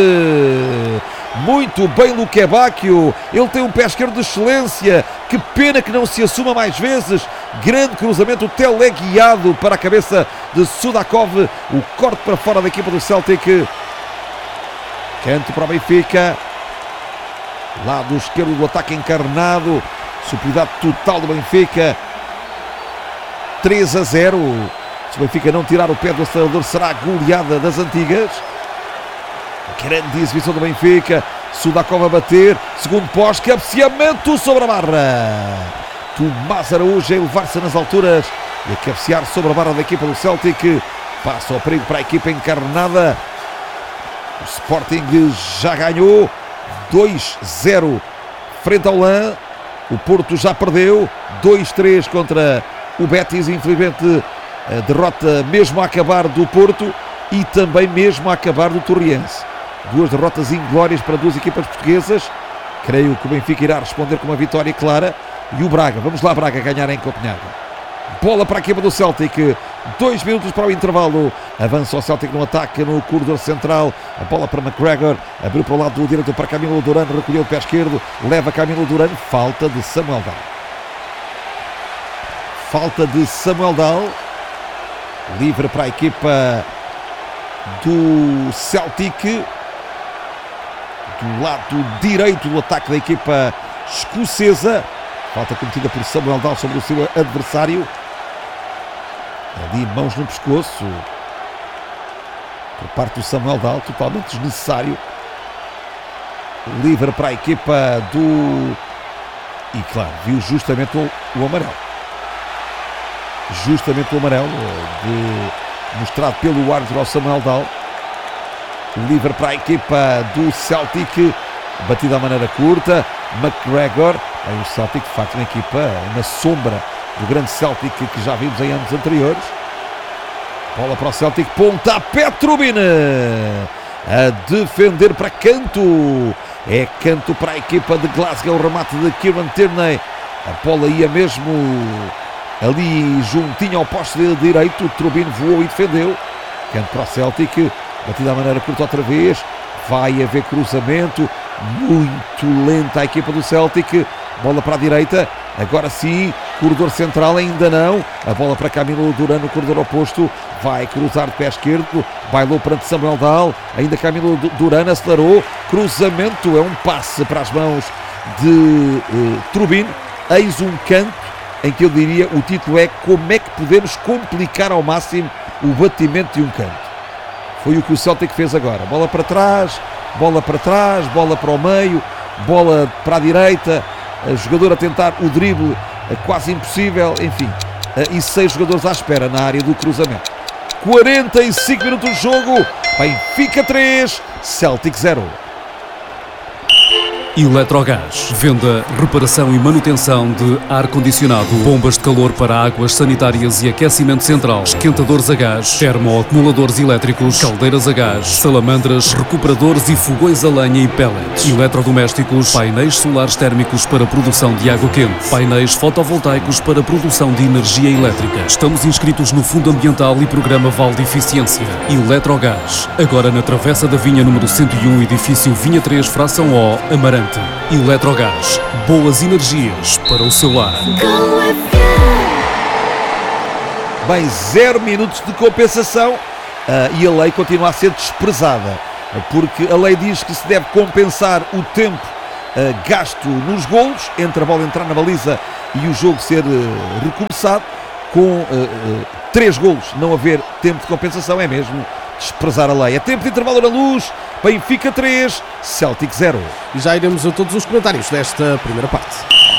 muito bem Luque Bacchio, ele tem um pé esquerdo de excelência, que pena que não se assuma mais vezes, grande cruzamento, teleguiado para a cabeça de Sudakov, o corte para fora da equipa do Celtic, canto para o Benfica, lado esquerdo do ataque encarnado, superioridade total do Benfica, três a zero, se o Benfica não tirar o pé do acelerador será a goleada das antigas. Grande exibição do Benfica, Sudakov a bater, segundo pós, cabeceamento sobre a barra, Tomás Araújo a elevar-se nas alturas e a cabecear sobre a barra da equipa do Celtic, passa o perigo para a equipa encarnada, o Sporting já ganhou dois a zero frente ao Lan, o Porto já perdeu dois a três contra o Betis, infelizmente a derrota mesmo a acabar do Porto e também mesmo a acabar do Torriense. Duas derrotas inglórias para duas equipas portuguesas. Creio que o Benfica irá responder com uma vitória clara. E o Braga, vamos lá Braga, ganhar em Copenhague. Bola para a equipa do Celtic, dois minutos para o intervalo, avança o Celtic no ataque no corredor central, a bola para McGregor, abriu para o lado do direito para Camilo Duran, recolheu o pé esquerdo, leva Camilo Duran, falta de Samuel Dahl. Falta de Samuel Dahl, livre para a equipa do Celtic, do lado direito do ataque da equipa escocesa, falta cometida por Samuel Dahl sobre o seu adversário, ali mãos no pescoço por parte do Samuel Dahl, totalmente desnecessário, livre para a equipa do, e claro, viu justamente o, o amarelo, justamente o amarelo de, mostrado pelo árbitro ao Samuel Dahl, livre para a equipa do Celtic, batida à maneira curta, McGregor, aí o Celtic de facto uma equipa na sombra do grande Celtic que já vimos em anos anteriores. Bola para o Celtic, pontapé Trubin a defender para canto, é canto para a equipa de Glasgow, o remate de Kieran Tierney, a bola ia mesmo ali juntinho ao poste de direito, Trubin voou e defendeu, canto para o Celtic, batida à maneira curta outra vez, vai haver cruzamento, muito lenta a equipa do Celtic, bola para a direita, agora sim, corredor central ainda não, a bola para Camilo Duran no corredor oposto, vai cruzar de pé esquerdo, bailou perante Samuel Dahl, ainda Camilo Duran acelerou, cruzamento, é um passe para as mãos de uh, Trubin, eis um canto em que eu diria, o título é como é que podemos complicar ao máximo o batimento de um canto. Foi o que o Celtic fez agora, bola para trás, bola para trás, bola para o meio, bola para a direita, o jogador a tentar o drible quase impossível, enfim, e seis jogadores à espera na área do cruzamento. quarenta e cinco minutos de jogo, Benfica três, Celtic zero. Eletrogás. Venda, reparação e manutenção de ar-condicionado, bombas de calor para águas sanitárias e aquecimento central, esquentadores a gás, termoacumuladores elétricos, caldeiras a gás, salamandras, recuperadores e fogões a lenha e pellets, eletrodomésticos, painéis solares térmicos para produção de água quente, painéis fotovoltaicos para produção de energia elétrica. Estamos inscritos no Fundo Ambiental e Programa Val de Eficiência. Eletrogás. Agora na Travessa da Vinha número cento e um, edifício Vinha três, fração O, Amarante. Eletrogás, boas energias para o seu lar. Go with you. Bem, zero minutos de compensação uh, e a lei continua a ser desprezada, porque a lei diz que se deve compensar o tempo uh, gasto nos golos, entre a bola entrar na baliza e o jogo ser uh, recomeçado. Com uh, uh, três golos não haver tempo de compensação é mesmo desprezar a lei. É tempo de intervalo na Luz. Benfica três, Celtic zero. E já iremos a todos os comentários desta primeira parte.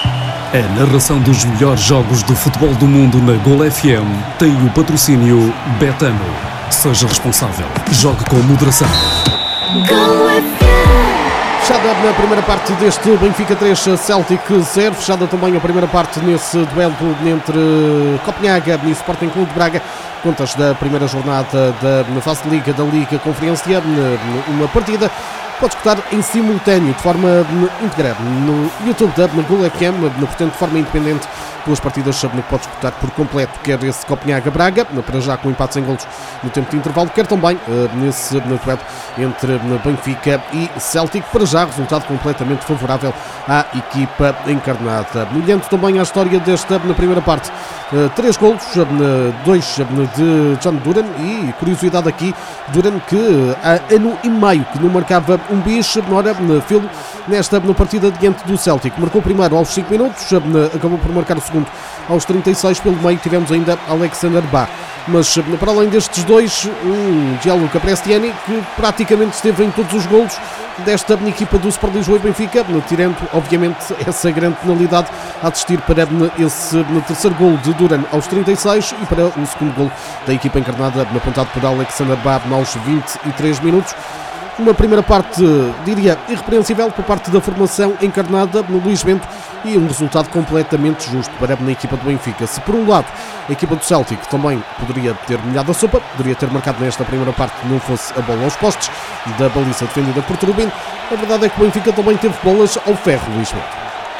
A narração dos melhores jogos do futebol do mundo na Gol F M tem o patrocínio Betano. Seja responsável. Jogue com moderação. Go F M. Fechada na primeira parte deste Benfica três, Celtic zero. Fechada também a primeira parte nesse duelo entre Copenhaga e Sporting Clube de Braga. Contas da primeira jornada da fase de Liga da Liga Conferência. Uma partida pode escutar em simultâneo, de forma íntegra, no YouTube da Gol F M, portanto de forma independente. Duas partidas que pode escutar por completo, quer esse Copenhaga-Braga, para já com empate sem golos no tempo de intervalo, quer também nesse duelo entre Benfica e Celtic, para já resultado completamente favorável à equipa encarnada. Olhando também à história desta na primeira parte, três golos, dois de John Duran, e curiosidade aqui, Duran que há ano e meio que não marcava um bicho, ora, filo nesta partida diante do Celtic. Marcou primeiro aos cinco minutos, acabou por marcar o segundo aos trinta e seis, pelo meio tivemos ainda Alexander Bá. Mas para além destes dois, um Gianluca Prestiani que praticamente esteve em todos os golos desta equipa do Sport Lisboa e Benfica, tirando obviamente essa grande penalidade a assistir para esse terceiro golo de Duran aos trinta e seis e para o segundo golo da equipa encarnada apontado por Alexander Bá aos vinte e três minutos. Uma primeira parte, diria, irrepreensível por parte da formação encarnada no Luís Bento e um resultado completamente justo para a equipa do Benfica. Se por um lado a equipa do Celtic também poderia ter molhado a sopa, poderia ter marcado nesta primeira parte não fosse a bola aos postes da baliza defendida por Trubin, a verdade é que o Benfica também teve bolas ao ferro, Luís Bento.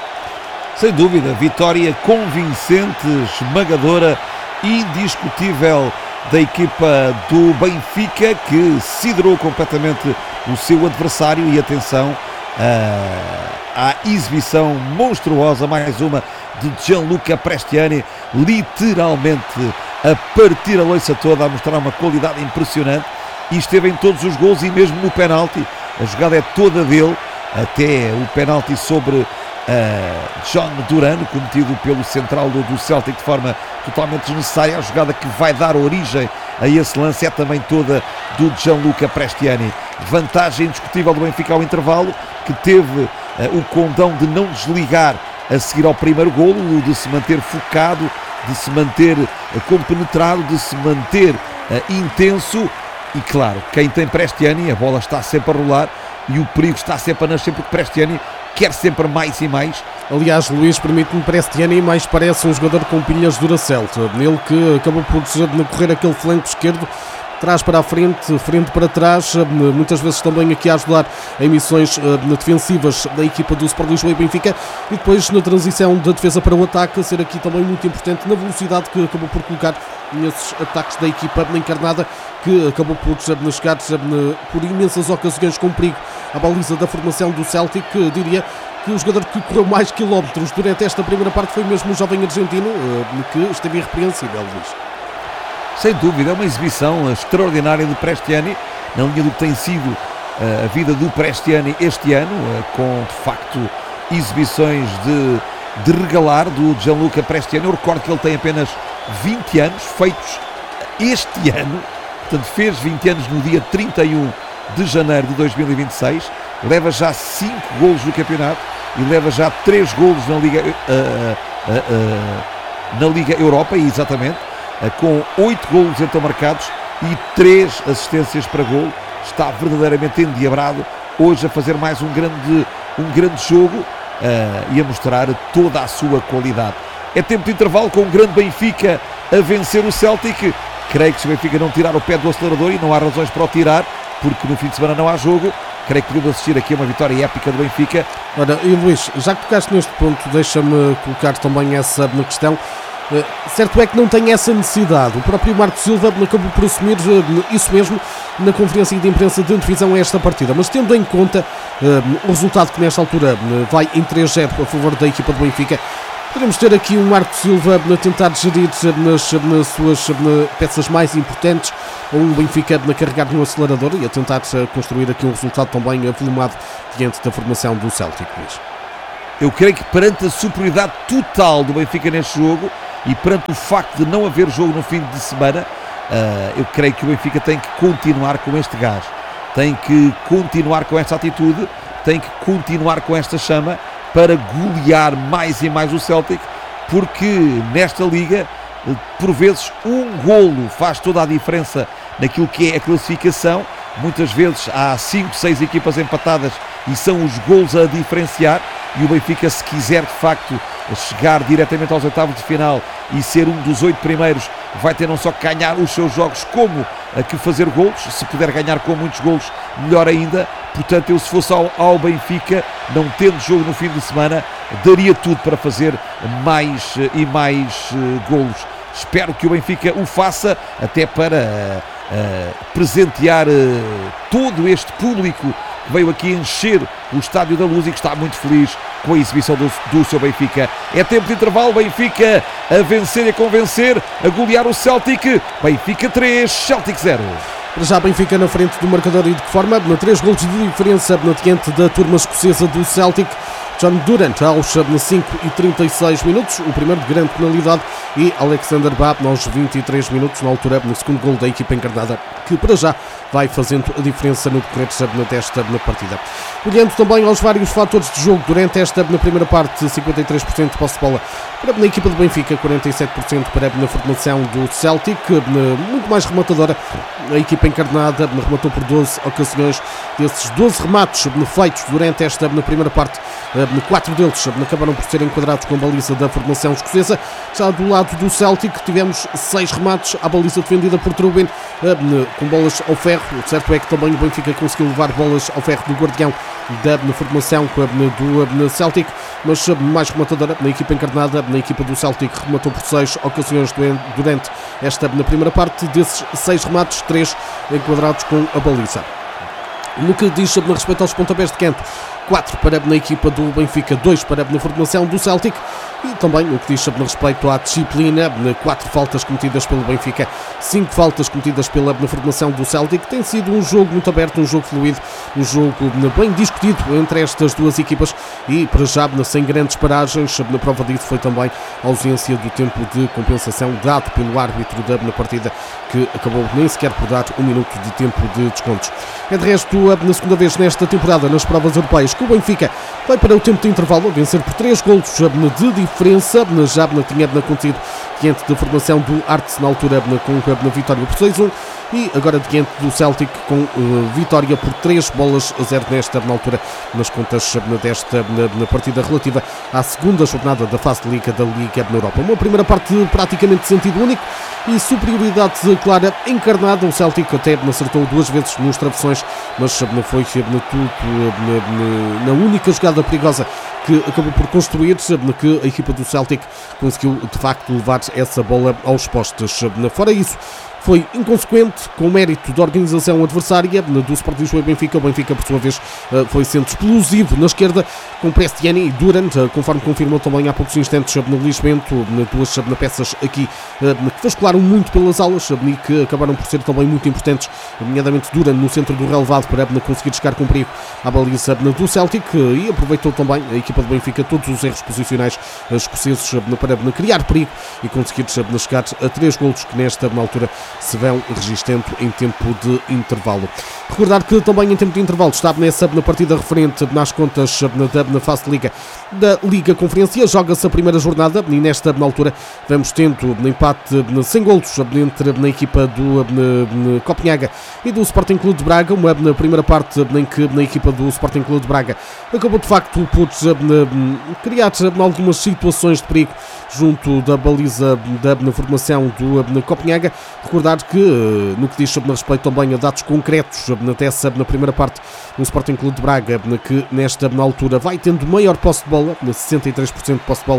Sem dúvida, vitória convincente, esmagadora, indiscutível da equipa do Benfica, que siderou completamente o seu adversário. E atenção à exibição monstruosa, mais uma de Gianluca Prestiani, literalmente a partir a loiça toda, a mostrar uma qualidade impressionante, e esteve em todos os gols e mesmo no penalti. A jogada é toda dele, até o penalti sobre Uh, John Duran, cometido pelo central do, do Celtic de forma totalmente desnecessária. A jogada que vai dar origem a esse lance é também toda do Gianluca Prestiani. Vantagem indiscutível do Benfica ao intervalo, que teve uh, o condão de não desligar a seguir ao primeiro golo, de se manter focado, de se manter uh, compenetrado, de se manter uh, intenso. E claro, quem tem Prestiani, a bola está sempre a rolar e o perigo está sempre a nascer, porque Prestiani quer sempre mais e mais. Aliás, Luís, permite-me, Prestiani mais parece um jogador com pilhas Duracell. Ele que acabou por correr aquele flanco esquerdo, trás para a frente, frente para trás, muitas vezes também aqui a ajudar em missões defensivas da equipa do Sport Lisboa e Benfica, e depois na transição da defesa para o ataque, ser aqui também muito importante na velocidade que acabou por colocar nesses ataques da equipa encarnada, que acabou por chegar por imensas ocasiões com perigo à baliza da formação do Celtic. Diria que o jogador que correu mais quilómetros durante esta primeira parte foi mesmo o jovem argentino, que esteve irrepreensível, Luís. Sem dúvida, é uma exibição extraordinária de Prestiani, na linha do que tem sido a vida do Prestiani este ano, com de facto exibições de, de regalar do Gianluca Prestiani. Eu recordo que ele tem apenas vinte anos, feitos este ano, portanto fez vinte anos no dia trinta e um de janeiro de dois mil e vinte e seis, leva já cinco golos no campeonato e leva já três golos na Liga, uh, uh, uh, na Liga Europa, exatamente, uh, com oito golos então marcados e três assistências para golo. Está verdadeiramente endiabrado hoje a fazer mais um grande, um grande jogo uh, e a mostrar toda a sua qualidade. É tempo de intervalo com um grande Benfica a vencer o Celtic. Creio que se o Benfica não tirar o pé do acelerador, e não há razões para o tirar, porque no fim de semana não há jogo, creio que podemos assistir aqui a uma vitória épica do Benfica. Ora, e Luís, já que tocaste neste ponto, deixa-me colocar também essa questão. Uh, certo é que não tem essa necessidade. O próprio Marco Silva acabou por assumir uh, isso mesmo na conferência de imprensa de antevisão a esta partida, mas tendo em conta uh, o resultado que nesta altura uh, vai em três zero a favor da equipa do Benfica, Podemos ter aqui um Marco Silva a tentar gerir nas, nas suas na, peças mais importantes, ou um Benfica a carregar no acelerador e a tentar construir aqui um resultado também avolumado diante da formação do Celtic. Eu creio que perante a superioridade total do Benfica neste jogo e perante o facto de não haver jogo no fim de semana, uh, eu creio que o Benfica tem que continuar com este gás, tem que continuar com esta atitude, tem que continuar com esta chama para golear mais e mais o Celtic, porque nesta liga, por vezes, um golo faz toda a diferença naquilo que é a classificação. Muitas vezes há cinco, seis equipas empatadas e são os golos a diferenciar, e o Benfica, se quiser de facto chegar diretamente aos oitavos de final e ser um dos oito primeiros, vai ter não só que ganhar os seus jogos, como a que fazer golos. Se puder ganhar com muitos golos, melhor ainda. Portanto, eu, se fosse ao, ao Benfica, não tendo jogo no fim de semana, daria tudo para fazer mais e mais uh, golos. Espero que o Benfica o faça, até para uh, uh, presentear uh, todo este público que veio aqui encher o Estádio da Luz e que está muito feliz com a exibição do, do seu Benfica. É tempo de intervalo, Benfica a vencer e a convencer, a golear o Celtic. Benfica três, Celtic zero. Para já Benfica na frente do marcador, e de que forma? Na três golos de diferença na diante da turma escocesa do Celtic. John Durant aos cinco e trinta e seis minutos, o primeiro de grande penalidade, e Alexander Babb aos vinte e três minutos, na altura, no segundo golo da equipa encarnada, que para já vai fazendo a diferença no decorrer desta na partida. Olhando também aos vários fatores de jogo durante esta na primeira parte, cinquenta e três por cento de posse de bola para na equipa do Benfica, quarenta e sete por cento para na formação do Celtic, muito mais rematadora. A equipa encarnada rematou por doze ocasiões, desses doze remates feitos durante esta na primeira parte, quatro deles acabaram por ser enquadrados com a baliza da formação escocesa. Já do lado do Celtic tivemos seis remates à baliza defendida por Trubin, com bolas ao ferro. O certo é que também o Benfica conseguiu levar bolas ao ferro do guardião da formação do Celtic, mas mais rematadora na equipa encarnada. Na equipa do Celtic rematou por seis ocasiões durante esta na primeira parte, desses seis remates, três enquadrados com a baliza. No que diz a respeito aos pontapés de canto, quatro para na equipa do Benfica, dois para na formação do Celtic. E também o que diz a respeito à disciplina, quatro faltas cometidas pelo Benfica, cinco faltas cometidas pela na formação do Celtic. Tem sido um jogo muito aberto, um jogo fluido, um jogo bem discutido entre estas duas equipas, e para já sem grandes paragens. Na prova disso foi também a ausência do tempo de compensação dado pelo árbitro da na partida, que acabou nem sequer por dar um minuto de tempo de descontos. É de resto na segunda vez nesta temporada nas provas europeias que o Benfica vai para o tempo de intervalo a vencer por três golos de diferença. Já tinha acontecido diante da formação do Arts na altura com a vitória por seis a um, e agora diante do Celtic com uh, vitória por três bolas a zero nesta na altura, nas contas desta na, na partida relativa à segunda jornada da fase de Liga da Liga na Europa. Uma primeira parte praticamente de sentido único e superioridade clara encarnada. O Celtic até acertou duas vezes nos travessões, mas não foi na, tudo, na, na única jogada perigosa que acabou por construir, que a equipa do Celtic conseguiu de facto levar essa bola aos postes. Fora isso, foi inconsequente, com mérito da organização adversária do Sporting Lisboa e Benfica. O Benfica, por sua vez, foi sendo explosivo na esquerda, com Prestiani e Durant, conforme confirmou também há poucos instantes no Luís Bento, duas peças aqui que vascularam muito pelas alas e que acabaram por ser também muito importantes, nomeadamente Durant no centro do relevado para conseguir chegar com perigo à baliza do Celtic, e aproveitou também a equipa do Benfica todos os erros posicionais escoceses para criar perigo e conseguir chegar a três golos que nesta altura se vão registando em tempo de intervalo. Recordar que também em tempo de intervalo estava nessa na partida referente nas contas da na fase de Liga da Liga Conferência. Joga-se a primeira jornada e nesta na altura vamos tendo empate sem golos entre na equipa do na, Copenhaga e do Sporting Clube de Braga. Uma na primeira parte em que na equipa do Sporting Clube de Braga acabou de facto por na, criar algumas situações de perigo junto da baliza da na formação do na Copenhaga. Recordar que, no que diz sobre respeito também a dados concretos, até na primeira parte, no Sporting Clube de Braga, que nesta na altura vai tendo maior posse de bola, sessenta e três por cento de posse de bola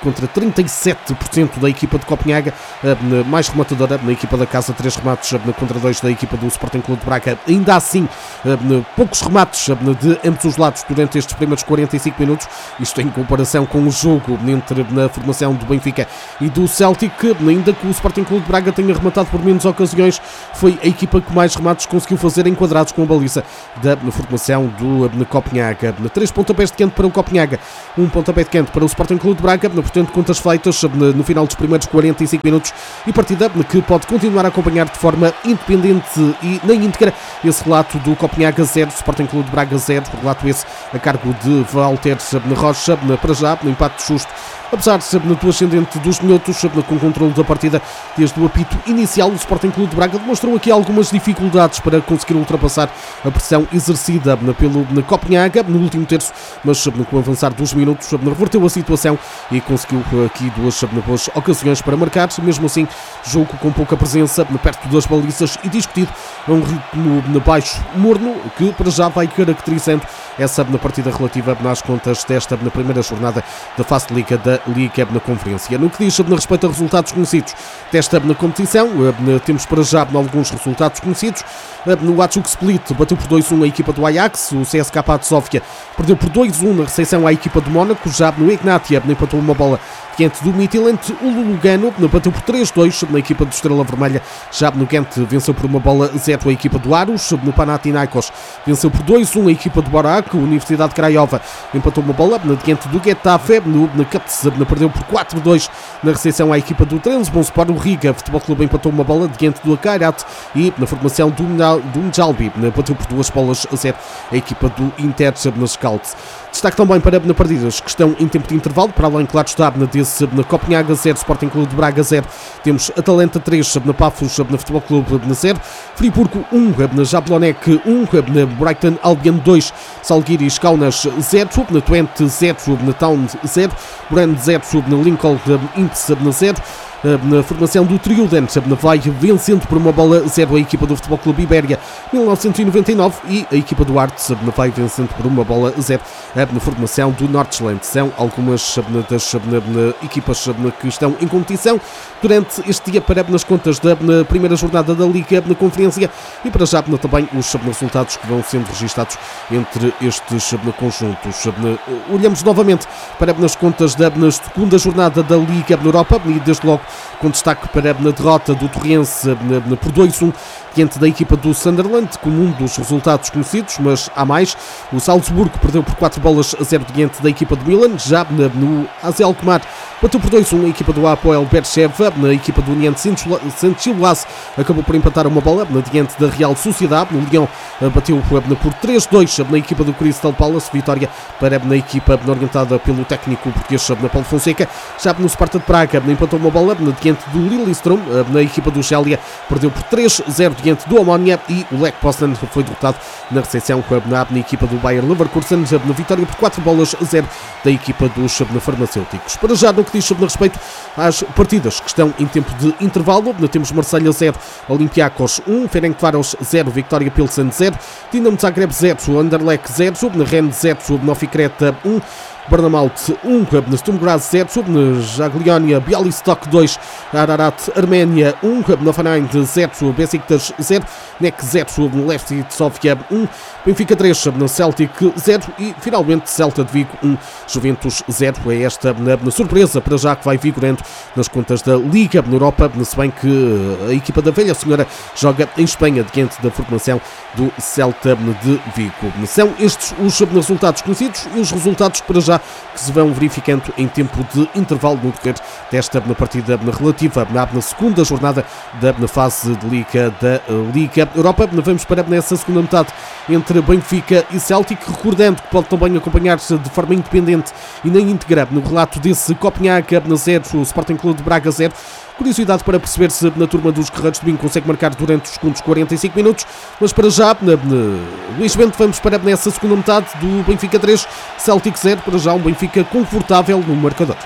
contra trinta e sete por cento da equipa de Copenhaga, mais rematadora na equipa da casa, três remates contra dois da equipa do Sporting Clube de Braga. Ainda assim, poucos remates de ambos os lados durante estes primeiros quarenta e cinco minutos, isto em comparação com o jogo entre na formação do Benfica e do Celtic. Ainda que o Sporting Clube de Braga tenha rematado por menos ocasiões, foi a equipa que mais remates conseguiu fazer enquadrados com a baliza da formação do Copenhaga. Três pontapés de canto para o Copenhaga, um pontapé de canto para o Sporting Clube de Braga, portanto contas feitas no final dos primeiros quarenta e cinco minutos, e partida que pode continuar a acompanhar de forma independente e na íntegra esse relato do Copenhaga zero, Sporting Clube de Braga zero, relato esse a cargo de Walter Rocha. Para já, no empate justo, apesar de ser do ascendente dos minutos, com o controle da partida desde o apito inicial, o Sporting Clube de Braga demonstrou aqui algumas dificuldades para conseguir ultrapassar a pressão exercida pelo Copenhaga no último terço, mas com o avançar dos minutos reverteu a situação e conseguiu aqui duas boas ocasiões para marcar. Mesmo assim, jogo com pouca presença perto das balizas e discutido a um ritmo baixo, morno, que para já vai caracterizando essa partida relativa nas contas desta na primeira jornada da fase de Liga da Liga na Conferência. No que diz no respeito a resultados conhecidos desta na competição, temos para já alguns resultados conhecidos. No Hajduk Split bateu por dois a um a equipa do Ajax, o C S K A de Sófia perdeu por dois a um na recepção à equipa do Mónaco, já no Ignatia empatou uma bola diante do Midtjylland. O Lugano bateu por três a dois na equipa do Estrela Vermelha, já no Ghent venceu por uma bola zero a equipa do Aros. No Panathinaikos venceu por dois a um a equipa do Borac, a Universidade de Craiova empatou uma bola diante do Getafe. No Kaptz perdeu por quatro a dois na recepção à equipa do Trabzonspor. O Riga Futebol Clube empatou uma bola diante do Akairat, e na formação do Mjalbi bateu por duas bolas a zero a equipa do Inter nas Scouts. Destaque também para na partidas que estão em tempo de intervalo, para além, claro está, desse na Copenhaga zero, Sporting Clube de Braga zero, temos Atalanta três, na Pafos, na Futebol Clube na zero, Friburgo um, na Jablonec um, na Brighton Albion dois, Salguiris Kaunas zero, na Twente zero, na Town zero, Brand zero, na Lincoln Imps na zero. Na formação do Trioden, vai vencendo por uma bola zero a equipa do Futebol Clube Ibéria mil novecentos e noventa e nove, e a equipa do Arts vai vencendo por uma bola zero na formação do Nordland. São algumas das equipas que estão em competição durante este dia para nas contas da primeira jornada da Liga na Conferência, e para já também os resultados que vão sendo registados entre estes conjuntos. Olhamos novamente para nas contas da segunda jornada da Liga na Europa, e desde logo com destaque para a derrota do Torrense por dois a um diante da equipa do Sunderland, como um dos resultados conhecidos, mas há mais. O Salzburgo perdeu por quatro bolas a zero diante da equipa do Milan. Já no A Z Alkmaar bateu por dois a um a equipa do Apoel Beersheva. Na equipa do União de Saint-Gilloise acabou por empatar uma bola diante da Real Sociedade. O Lyon bateu por três a dois na equipa do Crystal Palace. Vitória para a equipa orientada pelo técnico português Paulo Fonseca. Já no Sparta de Praga empatou uma bola diante do Lillestrøm. Na equipa do Schalke perdeu por três a zero diante do Omonia, e o Lech Poznan foi derrotado na recepção na, na equipa do Bayer Leverkusen, na vitória por quatro bolas a zero da equipa dos farmacêuticos. Para já, no que diz sobre respeito às partidas que estão em tempo de intervalo, temos Marselha zero, Olympiacos um, Ferencváros zero, Vitória Pilsen zero, Dinamo Zagreb zero, Anderlecht zero, Rennes zero, Novi Creta um, Barnamaut um, Sturm Graz zero, Jagiellonia Bialystok dois, Ararat Arménia um, Hoffenheim zero, Besiktas zero, N E C zero, Levski Sofia um, Benfica três, Celtic zero e finalmente Celta de Vigo um, Juventus zero. É esta na surpresa para já que vai vigorando nas contas da Liga na Europa, se bem que a equipa da velha senhora joga em Espanha diante da formação do Celta de Vigo. São estes os resultados conhecidos e os resultados para já que se vão verificando em tempo de intervalo no decorrer desta partida relativa na segunda jornada da fase de Liga da Liga Europa. Vamos para nessa segunda metade entre Benfica e Celtic, recordando que pode também acompanhar-se de forma independente e na íntegra no relato desse Copenhaga zero, Sporting Clube de Braga zero. Curiosidade para perceber se na turma dos Guerreiros de Binho consegue marcar durante os segundos quarenta e cinco minutos, mas para já, na, na, Luís Bento, vamos para nessa segunda metade do Benfica três, Celtic zero, para já um Benfica confortável no marcador.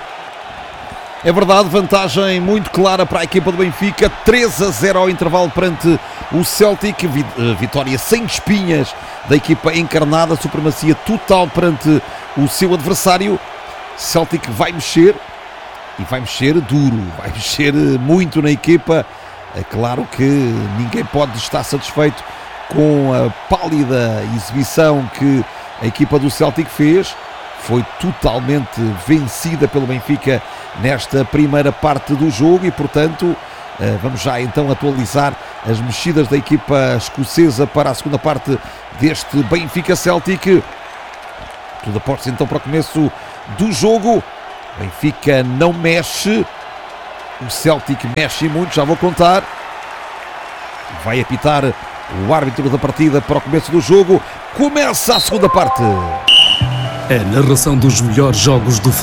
É verdade, vantagem muito clara para a equipa do Benfica, três a zero ao intervalo perante o Celtic, vitória sem espinhas da equipa encarnada, supremacia total perante o seu adversário. Celtic vai mexer, e vai mexer duro, vai mexer muito na equipa. É claro que ninguém pode estar satisfeito com a pálida exibição que a equipa do Celtic fez. Foi totalmente vencida pelo Benfica nesta primeira parte do jogo e, portanto, vamos já então atualizar as mexidas da equipa escocesa para a segunda parte deste Benfica Celtic. Tudo aposta então para o começo do jogo. Benfica não mexe, o Celtic mexe muito, já vou contar. Vai apitar o árbitro da partida para o começo do jogo. Começa a segunda parte. A narração dos melhores jogos do